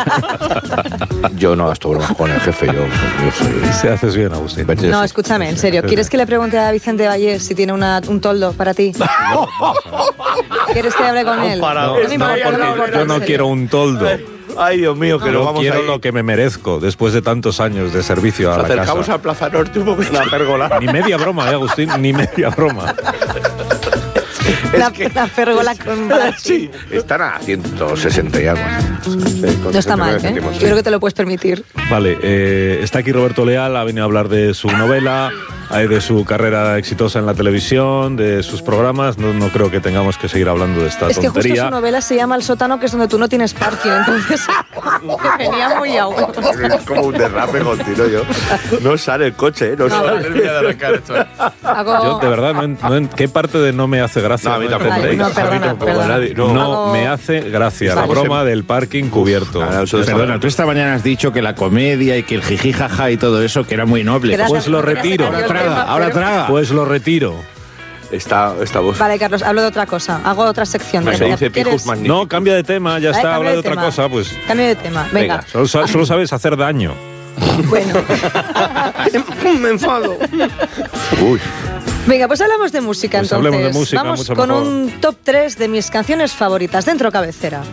Yo no gasto bromas con el jefe, yo, yo soy... Se haces bien, Agustín. No, escúchame, en serio. ¿Quieres que le pregunte a Vicente Vallés si tiene una- un toldo para ti? ¿Quieres que hable con él? No, No me no, importa, no me porque importa, yo en no serio. quiero un toldo. Ay, Dios mío, que Yo nos vamos quiero a ir. lo que me merezco después de tantos años de servicio a Nos la acercamos casa. a Plaza Norte un momento. La pérgola. Ni media broma, ¿eh, Agustín? Ni media broma. La, la pérgola con Sí, están a ciento sesenta y algo. No está mal, ¿eh? Yo creo que te lo puedes permitir. Vale, eh, está aquí Roberto Leal, ha venido a hablar de su novela, eh, de su carrera exitosa en la televisión, de sus programas. No, no creo que tengamos que seguir hablando de esta Es que justo tontería. su novela se llama El sótano, que es donde tú no tienes parking, entonces me venía muy a huevo. Es como un derrape continuo yo. No sale el coche, ¿eh? No, No, sale. vale. Termina de arrancar esto. ¿eh? Hago- Yo, de verdad, no, en- no en- ¿qué parte de no me hace gracia? No, a mí no tampoco. entendéis? Vale, no, perdona, A mí tampoco, perdona. nadie- No, no. Hago- me hace gracia la Vale. broma del parking cubierto. Ah, eso es- Perdona, tú esta mañana has dicho que la comedia y que el jiji jaja y todo eso, que era muy noble. Gracias, Pues lo gracias, retiro. se cayó el Ahora traga, tema, ahora pero- traga. Pues lo retiro. Esta, esta voz. Vale, Carlos, hablo de otra cosa. Hago otra sección. Se dice pijos magníficos. No, cambia de tema, ya Vale, está, cambia habla de de otra tema. cosa, pues. Cambio de tema. Venga. Venga, solo, sa- solo sabes hacer daño. Bueno. Me enfado. Uy. Venga, pues hablamos de música Pues entonces. hablemos de música, Vamos mucho con mejor. un top tres de mis canciones favoritas dentro cabecera.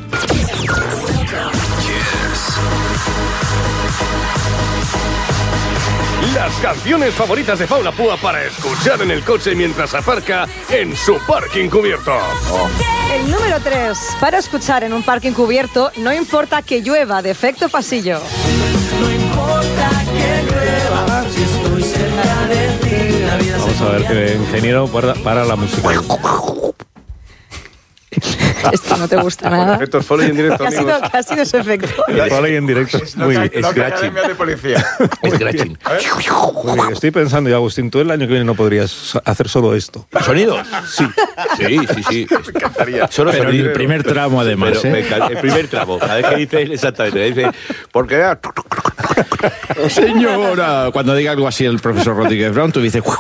Las canciones favoritas de Paula Púa para escuchar en el coche mientras aparca en su parking cubierto. El número tres, para escuchar en un parking cubierto, no importa que llueva, de Efecto Pasillo. No importa que llueva, si estoy cerca de ti, la vida Vamos a ver que ingeniero para, para la música. Esto no te gusta nada. Efectos foley en directo, ¿Qué ha sido, amigos. qué ha sido ese efecto? Foley en directo. Muy bien. Scratching. de policía. Scratching. Muy bien, estoy pensando, y Agustín, tú el año que viene no podrías hacer solo esto. ¿Sonidos? Sí. Sí, sí, sí. Me encantaría. Solo Pero en sonidos. el primer tramo, además, Pero ¿eh? me encanta- el primer tramo. Cada vez que dice exactamente, dice, porque Señora, cuando diga algo así el profesor Rodríguez Brown, tú dices...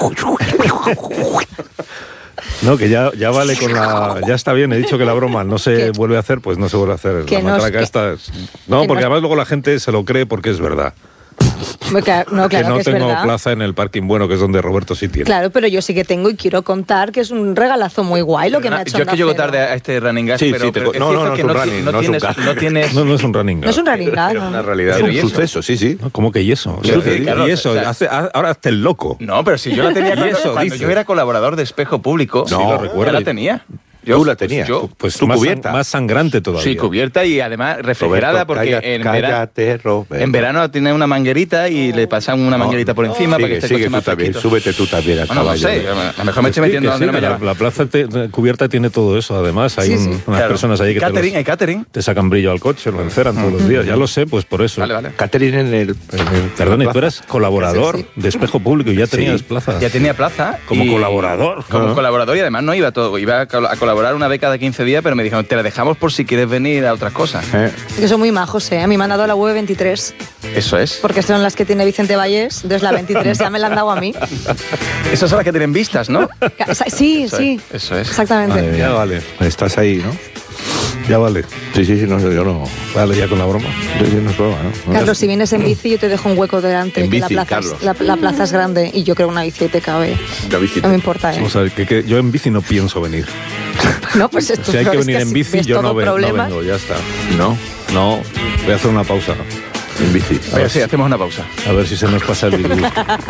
No, que ya, ya vale con la... Ya está bien, he dicho que la broma no se ¿Qué? vuelve a hacer, pues no se vuelve a hacer. Que La no es matraca que- esta es- No, que porque no- además luego la gente se lo cree porque es verdad. No, claro que no que es tengo verdad. plaza en el parking bueno, que es donde Roberto sí tiene. Claro, pero yo sí que tengo y quiero contar que es un regalazo muy guay lo que me ha hecho Yo es que Onda llego Cero. tarde a este running gas, Sí, pero, sí, te pero co- es no, cierto no, no que es un no, running, no no es un tienes, gas. no tienes... No, no es un running. No es un running gag, Una ¿no? realidad. Es un ¿Y eso? suceso, sí, sí. No, ¿cómo que y eso? Sí, sí, claro, y eso, o sea- hace- ahora hazte el loco. No, pero si yo la tenía ¿Y cuando, eso cuando dices? yo era colaborador de Espejo Público. Sí, lo recuerdo. Yo la tenía. Yo, Tú la pues tenías. yo, Pues Tu más, cubierta. san- más sangrante todavía. sí, cubierta y además refrigerada Roberto, porque calla- en, verano, cállate, Roberto. en verano tiene una manguerita y le pasan una manguerita por encima para que Sigue, esté el sigue coche tú más también. fresquito. Súbete tú también al Bueno, no caballo. sé, a lo mejor me estoy Sí, metiendo que donde sí, no me que la, llama. la plaza te- cubierta tiene todo eso. Además, hay Sí, un- sí. unas Claro. personas ahí que te, Catering, los- hay catering. te sacan brillo al coche, lo enceran todos los días. Ya lo sé, pues por eso. Vale, vale. Catherine en el... en el- Perdón, y la tú eras colaborador Sí, de Espejo Público y ya tenías plaza. Ya tenía plaza. Como y- colaborador. Como Ajá. colaborador y además no iba todo. Iba a col- a colaborar una beca de quince días, pero me dijeron, te la dejamos por si quieres venir a otras cosas. Eh, Que son muy majos, ¿eh? A mí me han dado la U E veintitrés, Eso es. porque son las que tiene Vicente Vallés, entonces la veintitrés ya me la han dado a mí. Esas son las que tienen vistas, ¿no? Ca- Sí, Eso sí. es, eso es. Exactamente. Madre mía. Ya vale, Estás ahí, ¿no? ya vale. Sí, sí, sí, no, yo no... Vale, ya con la broma. Yo, yo no es broma, ¿no? Carlos, si vienes en bici, yo te dejo un hueco delante. En que la, bici, plaza es, Carlos. la, la plaza es grande y yo creo que una bici te cabe. La bici. No me importa, ¿eh? Vamos a ver, que, que yo en bici no pienso venir. No, pues esto Si hay que venir en si bici, ves yo todo no, ve- no problema. vengo, ya está. No, No, voy a hacer una pausa. en bici. Oye, sí, hacemos una pausa. A ver si se nos pasa el virus.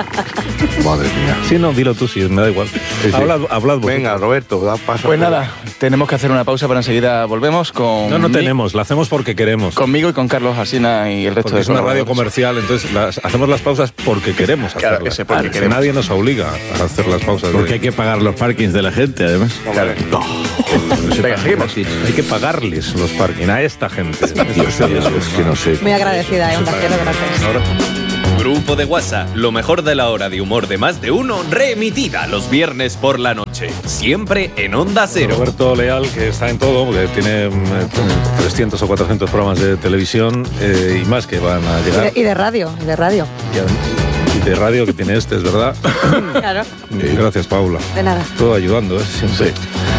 Madre mía. Sí, no, dilo tú, sí, me da igual. sí. Hablad, hablad vosotros. Venga, Roberto, da paso. Pues nada, tenemos que hacer una pausa, pero enseguida volvemos con... No, no mi- tenemos, la hacemos porque queremos. Conmigo y con Carlos Alsina y el resto Porque de es una radio colaboradores. comercial, entonces las- hacemos las pausas porque queremos Claro hacerlas. que sí, porque Que queremos. nadie nos obliga a hacer las pausas. Porque hay que pagar los parkings de la gente, además. Claro. Venga, seguimos. Hay que pagarles los parking a esta gente. Dios mío, es que no sé. Muy agradecida, ¿eh? Un taquero, gracias. Grupo de WhatsApp, lo mejor de la hora de humor de más de uno, reemitida los viernes por la noche. Siempre en Onda Cero. Roberto Leal, que está en todo, porque tiene mm, trescientos o cuatrocientos programas de televisión eh, y más que van a Y llegar. de, y de radio, y de radio. Y adem- y de radio que tiene este, es verdad. Claro, Y gracias, Paula. de nada. Todo ayudando, ¿eh? Siempre.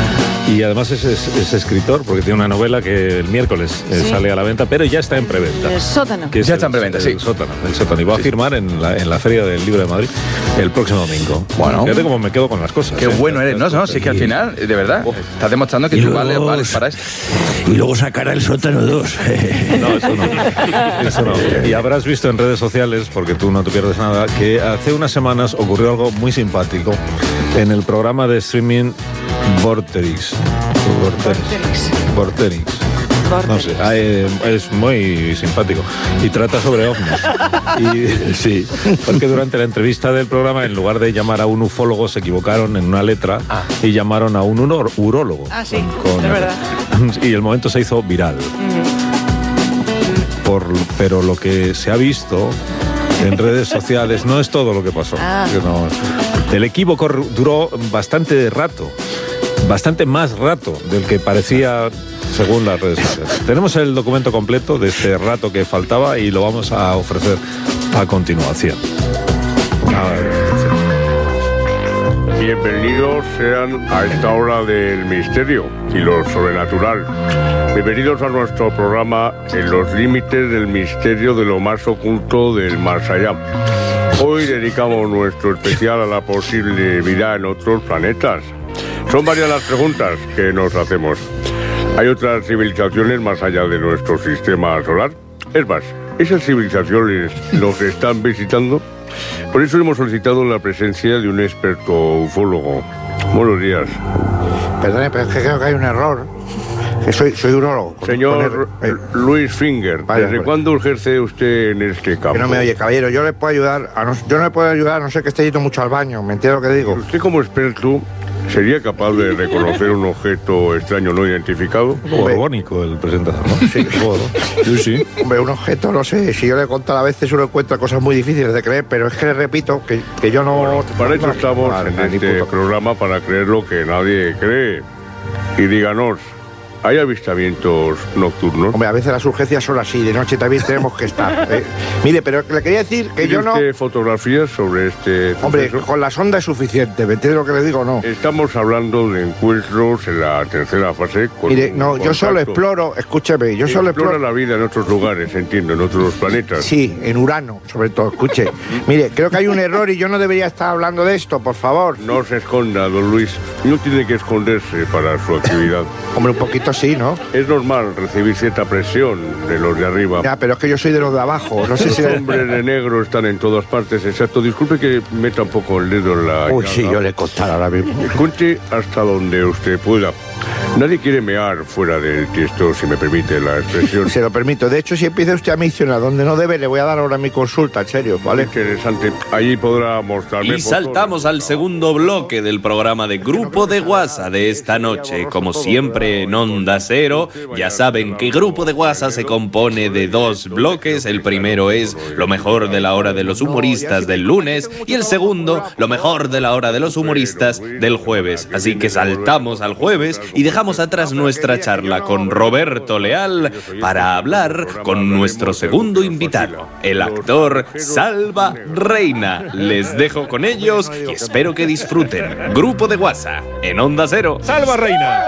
Y además es, es- es escritor, porque tiene una novela que el miércoles eh, Sí. sale a la venta, pero ya está en preventa. El sótano. Que es Ya el- está en preventa, el sí. Sótano, el sótano. Y va a firmar en la, en la Feria del Libro de Madrid el próximo domingo. Bueno. Fíjate cómo me quedo con las cosas. Qué ¿eh? bueno eres, ¿no? Las no cosas. sí que al final, de verdad, estás demostrando que Y tú luego- vales, vales para esto. Y luego sacará el sótano dos. No, eso no. Eso no. Y habrás visto en redes sociales, porque tú no te pierdes nada, que hace unas semanas ocurrió algo muy simpático en el programa de streaming Vorterix. Vorterix. Vorterix. No sé, ah, eh, es muy simpático. Y trata sobre ovnis. Y, sí, porque durante la entrevista del programa, en lugar de llamar a un ufólogo, se equivocaron en una letra y llamaron a un unor- urólogo. Ah, sí, Con- es verdad. Y el momento se hizo viral. Por, pero lo que se ha visto en redes sociales no es todo lo que pasó. Ah. Que no- el equívoco ru- duró bastante rato, bastante más rato del que parecía según las redes sociales. Tenemos el documento completo de este rato que faltaba y lo vamos a ofrecer a continuación. A ver, Bienvenidos sean a esta hora del misterio y lo sobrenatural. Bienvenidos a nuestro programa En los límites del misterio de lo más oculto del más allá. Hoy dedicamos nuestro especial a la posible vida en otros planetas. Son varias las preguntas que nos hacemos. ¿Hay otras civilizaciones más allá de nuestro sistema solar? Es más, ¿esas civilizaciones nos están visitando? Por eso hemos solicitado la presencia de un experto ufólogo. Buenos días. Perdone, pero es que creo que hay un error. Que soy, soy urólogo. Señor eh, Luis Finger, vaya, ¿desde vaya. cuándo ejerce usted en este campo? Que no me oye, caballero. Yo le puedo ayudar. A no, yo no le puedo ayudar a no ser que esté yendo mucho al baño. ¿Me entiende lo que digo? ¿Usted como experto sería capaz de reconocer un objeto extraño no identificado? Borbónico el presentador, ¿no? Sí, sí, sí. Hombre, un objeto, no sé. Si yo le he contado a veces uno encuentra cosas muy difíciles de creer, pero es que le repito que, que yo no... Bueno, para eso no, estamos vale, en vale, este puto. programa, para creer lo que nadie cree. Y díganos, ¿hay avistamientos nocturnos? Hombre, a veces las urgencias son así, de noche también tenemos que estar. ¿eh? Mire, pero le quería decir que ¿Tiene yo no... usted fotografías sobre este Hombre, suceso? con la sonda es suficiente, ¿me entiende lo que le digo o no? Estamos hablando de encuentros en la tercera fase. Con Mire, un no, yo solo contacto. exploro, escúcheme, yo solo Explora exploro... la vida en otros lugares, entiendo, en otros planetas. Sí, en Urano, sobre todo, escuche. Mire, creo que hay un error y yo no debería estar hablando de esto, por favor. No se esconda, don Luis. No tiene que esconderse para su actividad. Hombre, un poquito sí, ¿no? Es normal recibir cierta presión de los de arriba. Ya, pero es que yo soy de los de abajo, no sé Los si... hombres de negro están en todas partes, exacto. Disculpe que meta un poco el dedo en la... Uy, sí, llaga. yo le contara ahora mismo. Cuente hasta donde usted pueda. Nadie quiere mear fuera del tiesto, si me permite la expresión. Se lo permito. De hecho, si empieza usted a mencionar donde no debe, le voy a dar ahora mi consulta, en serio, ¿vale? Interesante. Allí podrá mostrarme... Y saltamos al segundo bloque del programa de Grupo de WhatsApp de esta noche. Como siempre en Onda Cero, ya saben que Grupo de WhatsApp se compone de dos bloques. El primero es lo mejor de la hora de los humoristas del lunes y el segundo, lo mejor de la hora de los humoristas del jueves. Así que saltamos al jueves y dejamos atrás nuestra charla con Roberto Leal para hablar con nuestro segundo invitado, el actor Salva Reina. Les dejo con ellos y espero que disfruten. Grupo de WhatsApp en Onda Cero. ¡Salva Reina!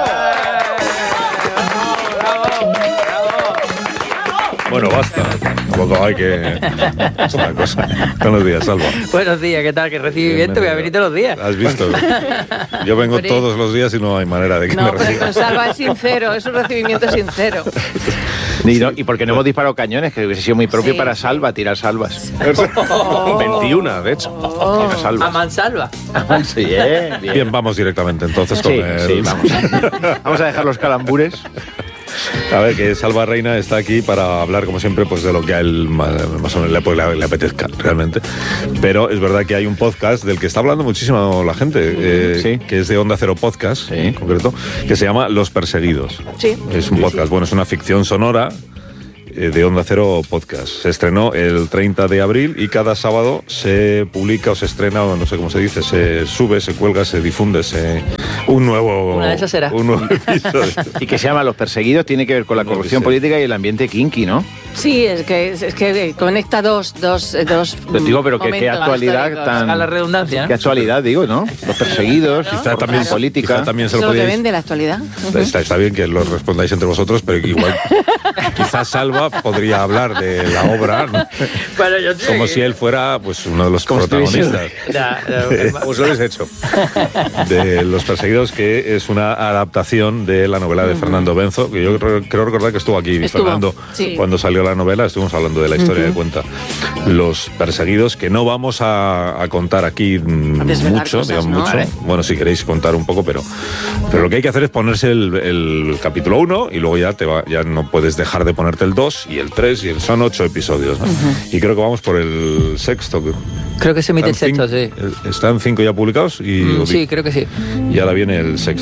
Bueno, basta. Tampoco hay que... Es una cosa. Buenos días, Salva. Buenos días, ¿qué tal? ¿Qué recibimiento? Voy a venir todos los días. ¿Has visto? Yo vengo Hombre. todos los días y no hay manera de que No, me pero reciban. con Salva es sincero, es un recibimiento sincero. Y, no- y porque no hemos disparado cañones, que hubiese sido muy propio Sí. para Salva, tirar salvas. veintiuno, de hecho. Oh, Tirar salvas. a mansalva. Sí, bien, bien. Bien, vamos directamente entonces con Sí, el... sí, vamos. Vamos a dejar los calambures. A ver, que Salva Reina está aquí para hablar, como siempre, pues de lo que a él más, más o menos le, pues, le, le apetezca, realmente. Pero es verdad que hay un podcast del que está hablando muchísimo la gente, eh, Sí. que es de Onda Cero Podcast, Sí. en concreto, que se llama Los Perseguidos. Sí. Es un podcast, bueno, es una ficción sonora eh, de Onda Cero Podcast. Se estrenó el treinta de abril y cada sábado se publica o se estrena, o no sé cómo se dice, se sube, se cuelga, se difunde se, un nuevo... Una de esas será. Un nuevo episodio. Y que se llama Los Perseguidos, tiene que ver con la corrupción sé. política y el ambiente kinky, ¿no? Sí, es que, es que conecta dos, dos, dos Pero digo, pero que- qué momentos actualidad históricos. tan- A la redundancia. Qué actualidad, digo, ¿no? Los perseguidos, Quizá corrupción también, política. quizá también se Eso lo es lo que podíais... vende la actualidad. Está, está bien que lo respondáis entre vosotros, pero igual quizás Salva podría hablar de la obra, ¿no? Bueno, yo te- Como si él fuera pues uno de los Como si tuviese- protagonistas Ya, ya, Pues lo habéis hecho. de Los Perseguidos, que es una adaptación de la novela de Fernando Benzo, que yo creo, creo recordar que estuvo aquí Estuvo, Fernando sí. cuando salió la novela, estuvimos hablando de la historia de cuenta. Los Perseguidos, que no vamos a, a contar aquí mm, A desvelar mucho, cosas, digamos ¿no? mucho. Vale. Bueno, si queréis contar un poco, pero, pero lo que hay que hacer es ponerse el, el capítulo uno y luego ya te va, ya no puedes dejar de ponerte el dos y el tres, y el- son ocho episodios, ¿no? Y creo que vamos por el sexto. que- Creo que se emite el están sexto, cin- sí. Están cinco ya publicados y, Mm, sí, creo que sí. y ahora viene el sexto.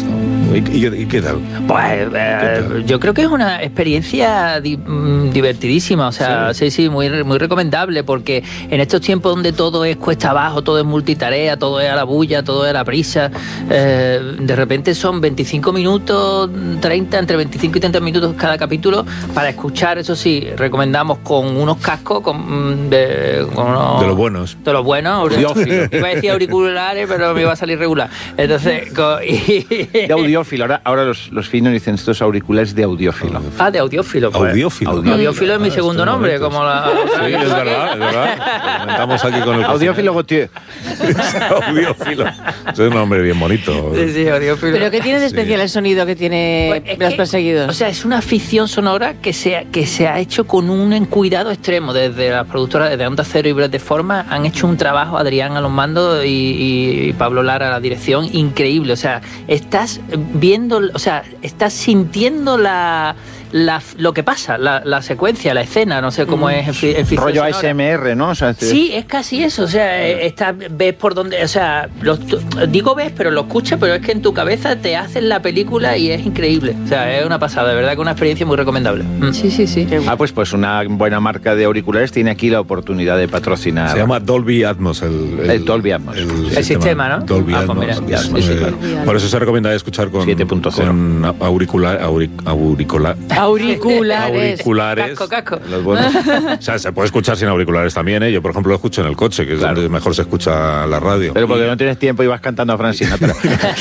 ¿Y, y, y qué tal? Pues eh, ¿Qué tal? Yo creo que es una experiencia di- divertidísima, o sea, sí, sí, sí muy, muy recomendable, porque en estos tiempos donde todo es cuesta abajo, todo es multitarea, todo es a la bulla, todo es a la prisa, eh, de repente son veinticinco minutos, treinta, entre veinticinco y treinta minutos cada capítulo para escuchar, eso sí, recomendamos con unos cascos, con, de, con unos, de los buenos. De los buenos, audiófilos. Iba a decir auriculares, pero me iba a salir regular. Entonces, con, y, de audiófilo. Ahora, ahora los, los finos dicen estos auriculares de audiófilo. Ah, de audiófilo. Pues. Audiófilo. Audiófilo, audiófilo es mi segundo nombre, como la... Sí, es verdad, es verdad. Comentamos aquí con el... Audiófilo Gautier. Audiófilo. Es un nombre bien bonito. Sí, sí, audiófilo. ¿Pero qué tiene de especial sí. el sonido que tiene pues Los Perseguidos? O sea, es una ficción sonora que se, ha, que se ha hecho con un cuidado extremo. Desde las productoras de Onda Cero y Bread de Forma han hecho un trabajo, Adrián a los mandos y, y, y Pablo Lara a la dirección, increíble. O sea, estás viendo, o sea, estás sintiendo la... La, lo que pasa, la, la secuencia, la escena, no sé cómo mm. es en, en ficción rollo sonora. A S M R, ¿no? O sea, este... Sí, es casi eso, o sea, está, ves por dónde, o sea, lo, digo ves, pero lo escuchas, pero es que en tu cabeza te hacen la película y es increíble, o sea, es una pasada, de verdad que es una experiencia muy recomendable. Mm. Sí, sí, sí. Ah, pues pues una buena marca de auriculares tiene aquí la oportunidad de patrocinar. Se llama Dolby Atmos, el, el, el Dolby Atmos. El, el, el sistema, ¿no? Dolby ah, Atmos. Pues mira, es, sí, sí, eh, por eso se recomienda escuchar con, con auricular, auric, auricular, auricular. Auriculares. Casco, casco. Los buenos. O sea, se puede escuchar sin auriculares también, ¿eh? Yo, por ejemplo, lo escucho en el coche, que es claro. donde mejor se escucha la radio. Pero porque y... no tienes tiempo y vas cantando a Francina. Pero...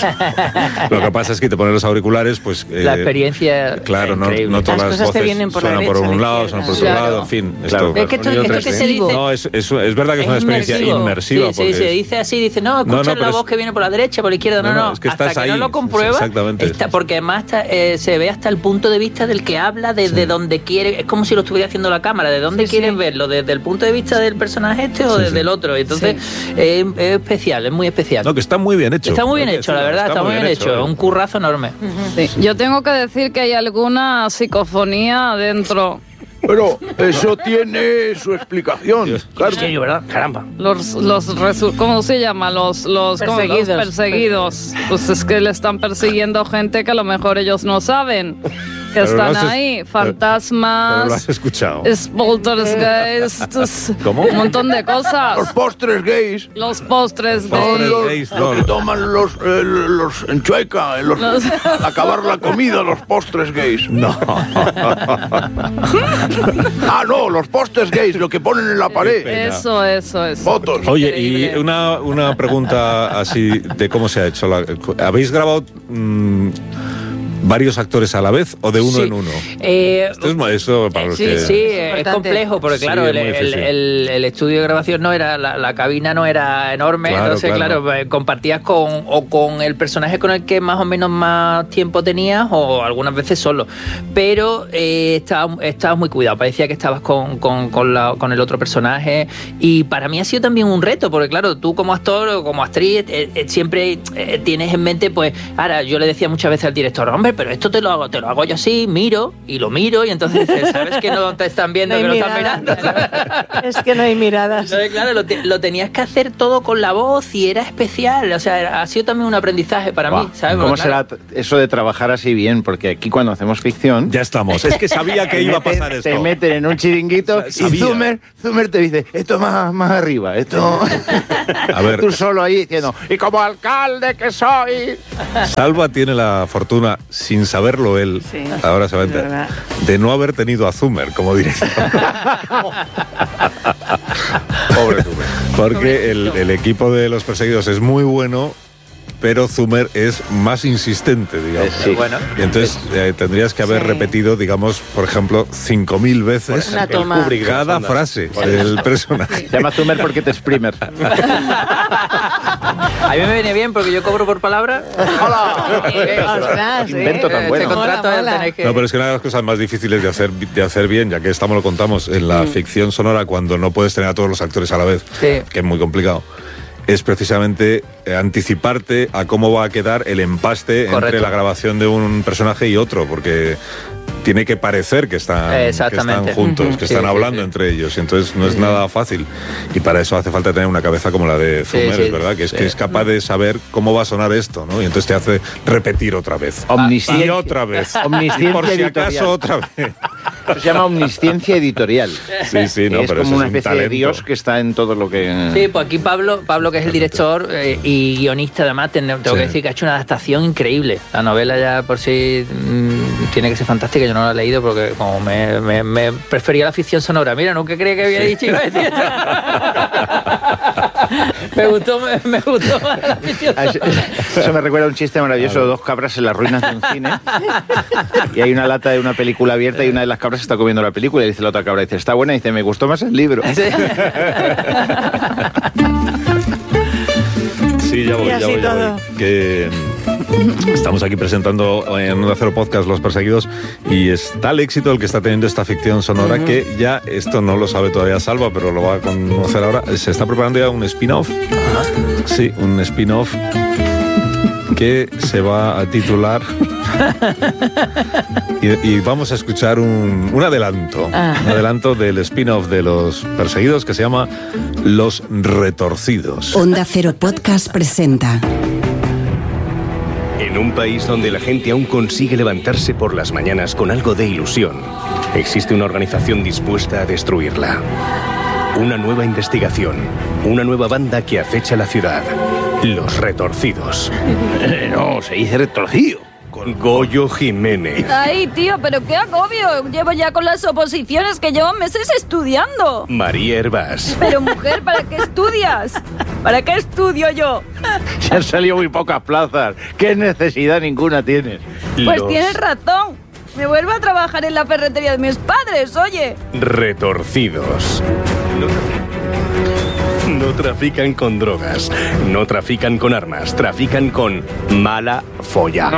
Lo que pasa es que te pones los auriculares, pues... Eh, la experiencia Claro, no, no todas las, las voces por suenan por un lado, suenan por otro claro. lado, en fin. Claro. Esto, es que esto, esto que se dice... No, es, es, es verdad que es, es una experiencia inmersivo. inmersiva. Sí, sí, se es... dice así, dice, no, escucha no, no, la voz es... que viene por la derecha, por la izquierda, no, no, no. Es que hasta estás que ahí. no lo compruebas, exactamente. Está, porque además está, eh, se ve hasta el punto de vista del que habla, desde sí. donde quiere, es como si lo estuviera haciendo la cámara, de dónde sí, quieres sí. verlo, desde el punto de vista del personaje este o sí, desde sí. el otro. Entonces, sí. eh, es especial, es muy especial. No, que está muy bien hecho. Está muy bien hecho, la verdad, está, está muy bien hecho. hecho. Un currazo enorme. Uh-huh. Sí. Yo tengo que decir que hay alguna psicofonía dentro. Pero eso tiene su explicación. Claro. Sí, ¿verdad? Caramba. Los, los resu- ¿cómo se llama? Los, los perseguidos. Los perseguidos. Pues es que le están persiguiendo gente que a lo mejor ellos no saben. Que pero están ahí, es... fantasmas. Pero lo has escuchado. Poltergeists. ¿Cómo? Un montón de cosas. Los postres gays. Los postres gays. gays. Los, gays no. Los que toman los, eh, los en Chueca, en los, los... al acabar la comida, los postres gays. No. Ah, no, los postres gays, lo que ponen en la pared. Eso, eso, eso. Fotos. Oye, y una, una pregunta así de cómo se ha hecho. La, ¿habéis grabado mmm, varios actores a la vez o de uno sí. en uno? Eh, Esto es eso para los sí, que... sí, es complejo porque claro, sí, el, el, el, el estudio de grabación no era, la, la cabina no era enorme, claro, entonces claro, claro compartías con o con el personaje con el que más o menos más tiempo tenías o algunas veces solo, pero eh, estabas, estabas muy cuidado, parecía que estabas con, con, con, la, con el otro personaje y para mí ha sido también un reto porque claro, tú como actor o como actriz eh, eh, siempre eh, tienes en mente, pues ahora yo le decía muchas veces al director, hombre, pero esto te lo hago, te lo hago yo así, miro y lo miro y entonces dices, sabes que no te están viendo, no que lo están mirando. Es que no hay miradas. Entonces, claro, lo, te, lo tenías que hacer todo con la voz y era especial, o sea, ha sido también un aprendizaje para wow. mí, ¿sabes? ¿Cómo Porque, será claro, eso de trabajar así bien? Porque aquí cuando hacemos ficción... Ya estamos, es que sabía que iba a pasar esto. Te meten en un chiringuito y Zumer, Zumer te dice, esto más, más arriba, esto... A ver. Tú solo ahí diciendo, y como alcalde que soy... Salva tiene la fortuna, sin saberlo él, sí, ahora se va a enterar, de no haber tenido a Zumer como director. Pobre Zumer. Porque el, el equipo de Los Perseguidos es muy bueno, pero Zumer es más insistente, digamos. Sí. Bueno, y entonces eh, tendrías que haber sí. repetido, digamos, por ejemplo, cinco mil veces una toma. cada frase del personaje. Se llama Zumer porque te exprimer. A mí me viene bien porque yo cobro por palabra. ¡Hola! Invento tan bueno. Este contrato hola, hola. tenéis que... No, pero es que una de las cosas más difíciles de hacer, de hacer bien, ya que estamos lo contamos en la mm. ficción sonora, cuando no puedes tener a todos los actores a la vez, sí. que es muy complicado, es precisamente anticiparte a cómo va a quedar el empaste Correcto. entre la grabación de un personaje y otro, porque tiene que parecer que están, que están juntos, uh-huh. que están sí, hablando sí, sí. entre ellos. Y entonces no es uh-huh. nada fácil. Y para eso hace falta tener una cabeza como la de Zumeres, sí, sí, ¿verdad? Que es, sí. que es capaz de saber cómo va a sonar esto, ¿no? Y entonces te hace repetir otra vez. Omnisciencia. Y otra vez. Omnisciencia y por si editorial. acaso otra vez. Eso se llama omnisciencia editorial. Sí, sí, no, es pero como una es un especie talento. de Dios que está en todo lo que... Sí, pues aquí Pablo, Pablo que es el director eh, y guionista, además, tengo sí. que decir que ha hecho una adaptación increíble. La novela ya por sí mmm, tiene que ser fantástica, yo no la he leído porque como me, me, me prefería la ficción sonora. Mira, nunca creía que había dicho iba a decir esto. me gustó, me, me gustó más la ficción sonora. Eso me recuerda a un chiste maravilloso de dos cabras en las ruinas de un cine y hay una lata de una película abierta y una de las cabras está comiendo la película y dice la otra cabra, dice, está buena, y dice, me gustó más el libro. Sí, ya voy, ya voy, ya voy. Que estamos aquí presentando en Onda Cero Podcast Los Perseguidos y es tal éxito el que está teniendo esta ficción sonora uh-huh. que ya, esto no lo sabe todavía Salva, pero lo va a conocer ahora, se está preparando ya un spin-off. Uh-huh. Sí, un spin-off que se va a titular y, y vamos a escuchar un, un adelanto, ah. un adelanto del spin-off de Los Perseguidos que se llama Los Retorcidos. Onda Cero Podcast presenta. En un país donde la gente aún consigue levantarse por las mañanas con algo de ilusión, existe una organización dispuesta a destruirla. Una nueva investigación, una nueva banda que acecha la ciudad. Los Retorcidos. Eh, no, se dice retorcido. Con Goyo Jiménez. Ay, tío, pero qué agobio. Llevo ya con las oposiciones que llevo meses estudiando. María Hervás. Pero mujer, ¿para qué estudias? ¿Para qué estudio yo? Se han salido muy pocas plazas. ¿Qué necesidad ninguna tienes? Pues Los tienes razón. Me vuelvo a trabajar en la ferretería de mis padres, oye. Retorcidos. No No trafican con drogas, no trafican con armas, trafican con mala folla.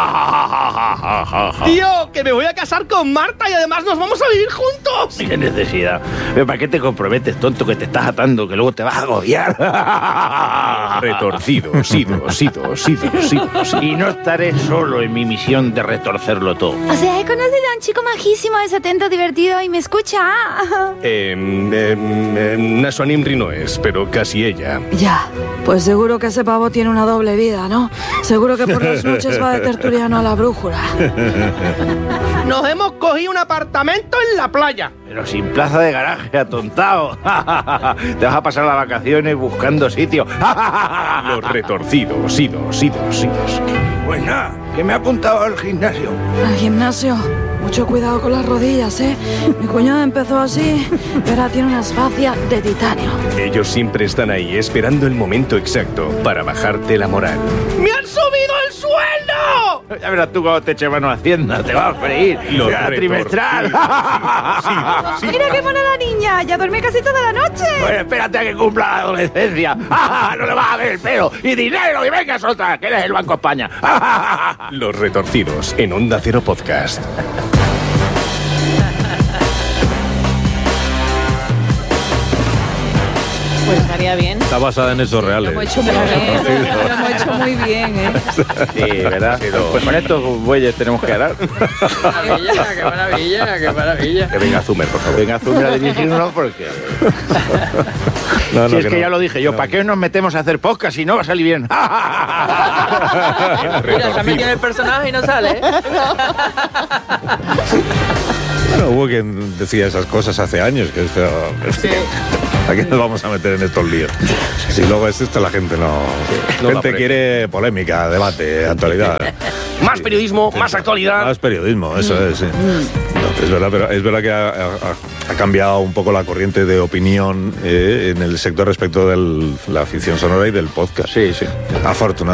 ¡Tío, que me voy a casar con Marta y además nos vamos a vivir juntos! ¿Qué necesidad? ¿Para qué te comprometes, tonto, que te estás atando, que luego te vas a agobiar? Retorcidos, idos, idos, idos, idos. Y no estaré solo en mi misión de retorcerlo todo. O sea, he conocido a un chico majísimo, es atento, divertido y me escucha. Eh, eh, eh, Nashua Nimri no es, pero casi ella. Ya, pues seguro que ese pavo tiene una doble vida, ¿no? Seguro que por las noches va de tertuliano a la brújula. Nos hemos cogido un apartamento en la playa. Pero sin plaza de garaje, atontado. Te vas a pasar las vacaciones buscando sitio. Los retorcidos, idos, idos, idos. Pues nada, que me ha apuntado al gimnasio. ¿Al gimnasio? Mucho cuidado con las rodillas, ¿eh? Mi cuñado empezó así, pero ahora tiene unas fascias de titanio. Ellos siempre están ahí esperando el momento exacto para bajarte la moral. ¡Me han subido el sueldo! Ya verás tú cuando te eche mano a Hacienda, te va a freír. Los la trimestral. Sí, sí, sí. Mira qué mona la niña, ya duerme casi toda la noche. Pues espérate a que cumpla la adolescencia. No le vas a ver el pelo. Y dinero, y venga, solta, que eres el Banco España. Los Retorcidos, en Onda Cero Podcast. Pues estaría bien. Está basada en hechos reales. Lo hemos hecho muy bien. Lo hemos hecho muy bien, ¿eh? Sí, ¿verdad? Pues con estos bueyes tenemos que arar. Qué maravilla, qué maravilla, qué maravilla. Que venga Zumer, por favor. Venga Zumer a dirigirnos porque... No, no, si es que, que no. ya lo dije yo, No. ¿para qué nos metemos a hacer podcast si no va a salir bien? Mira, se ha metido en el personaje y no sale, ¿eh? Bueno, hubo quien decía esas cosas hace años, que pero, sí. ¿A qué nos vamos a meter en estos líos? Si luego es esto, la gente no... La gente no quiere polémica, debate, actualidad. Más periodismo, sí, más actualidad. Más periodismo, eso mm. es, sí. No, es verdad, pero es verdad que ha, ha, ha cambiado un poco la corriente de opinión eh, en el sector respecto de la ficción sonora y del podcast. Sí, sí. Afortunadamente.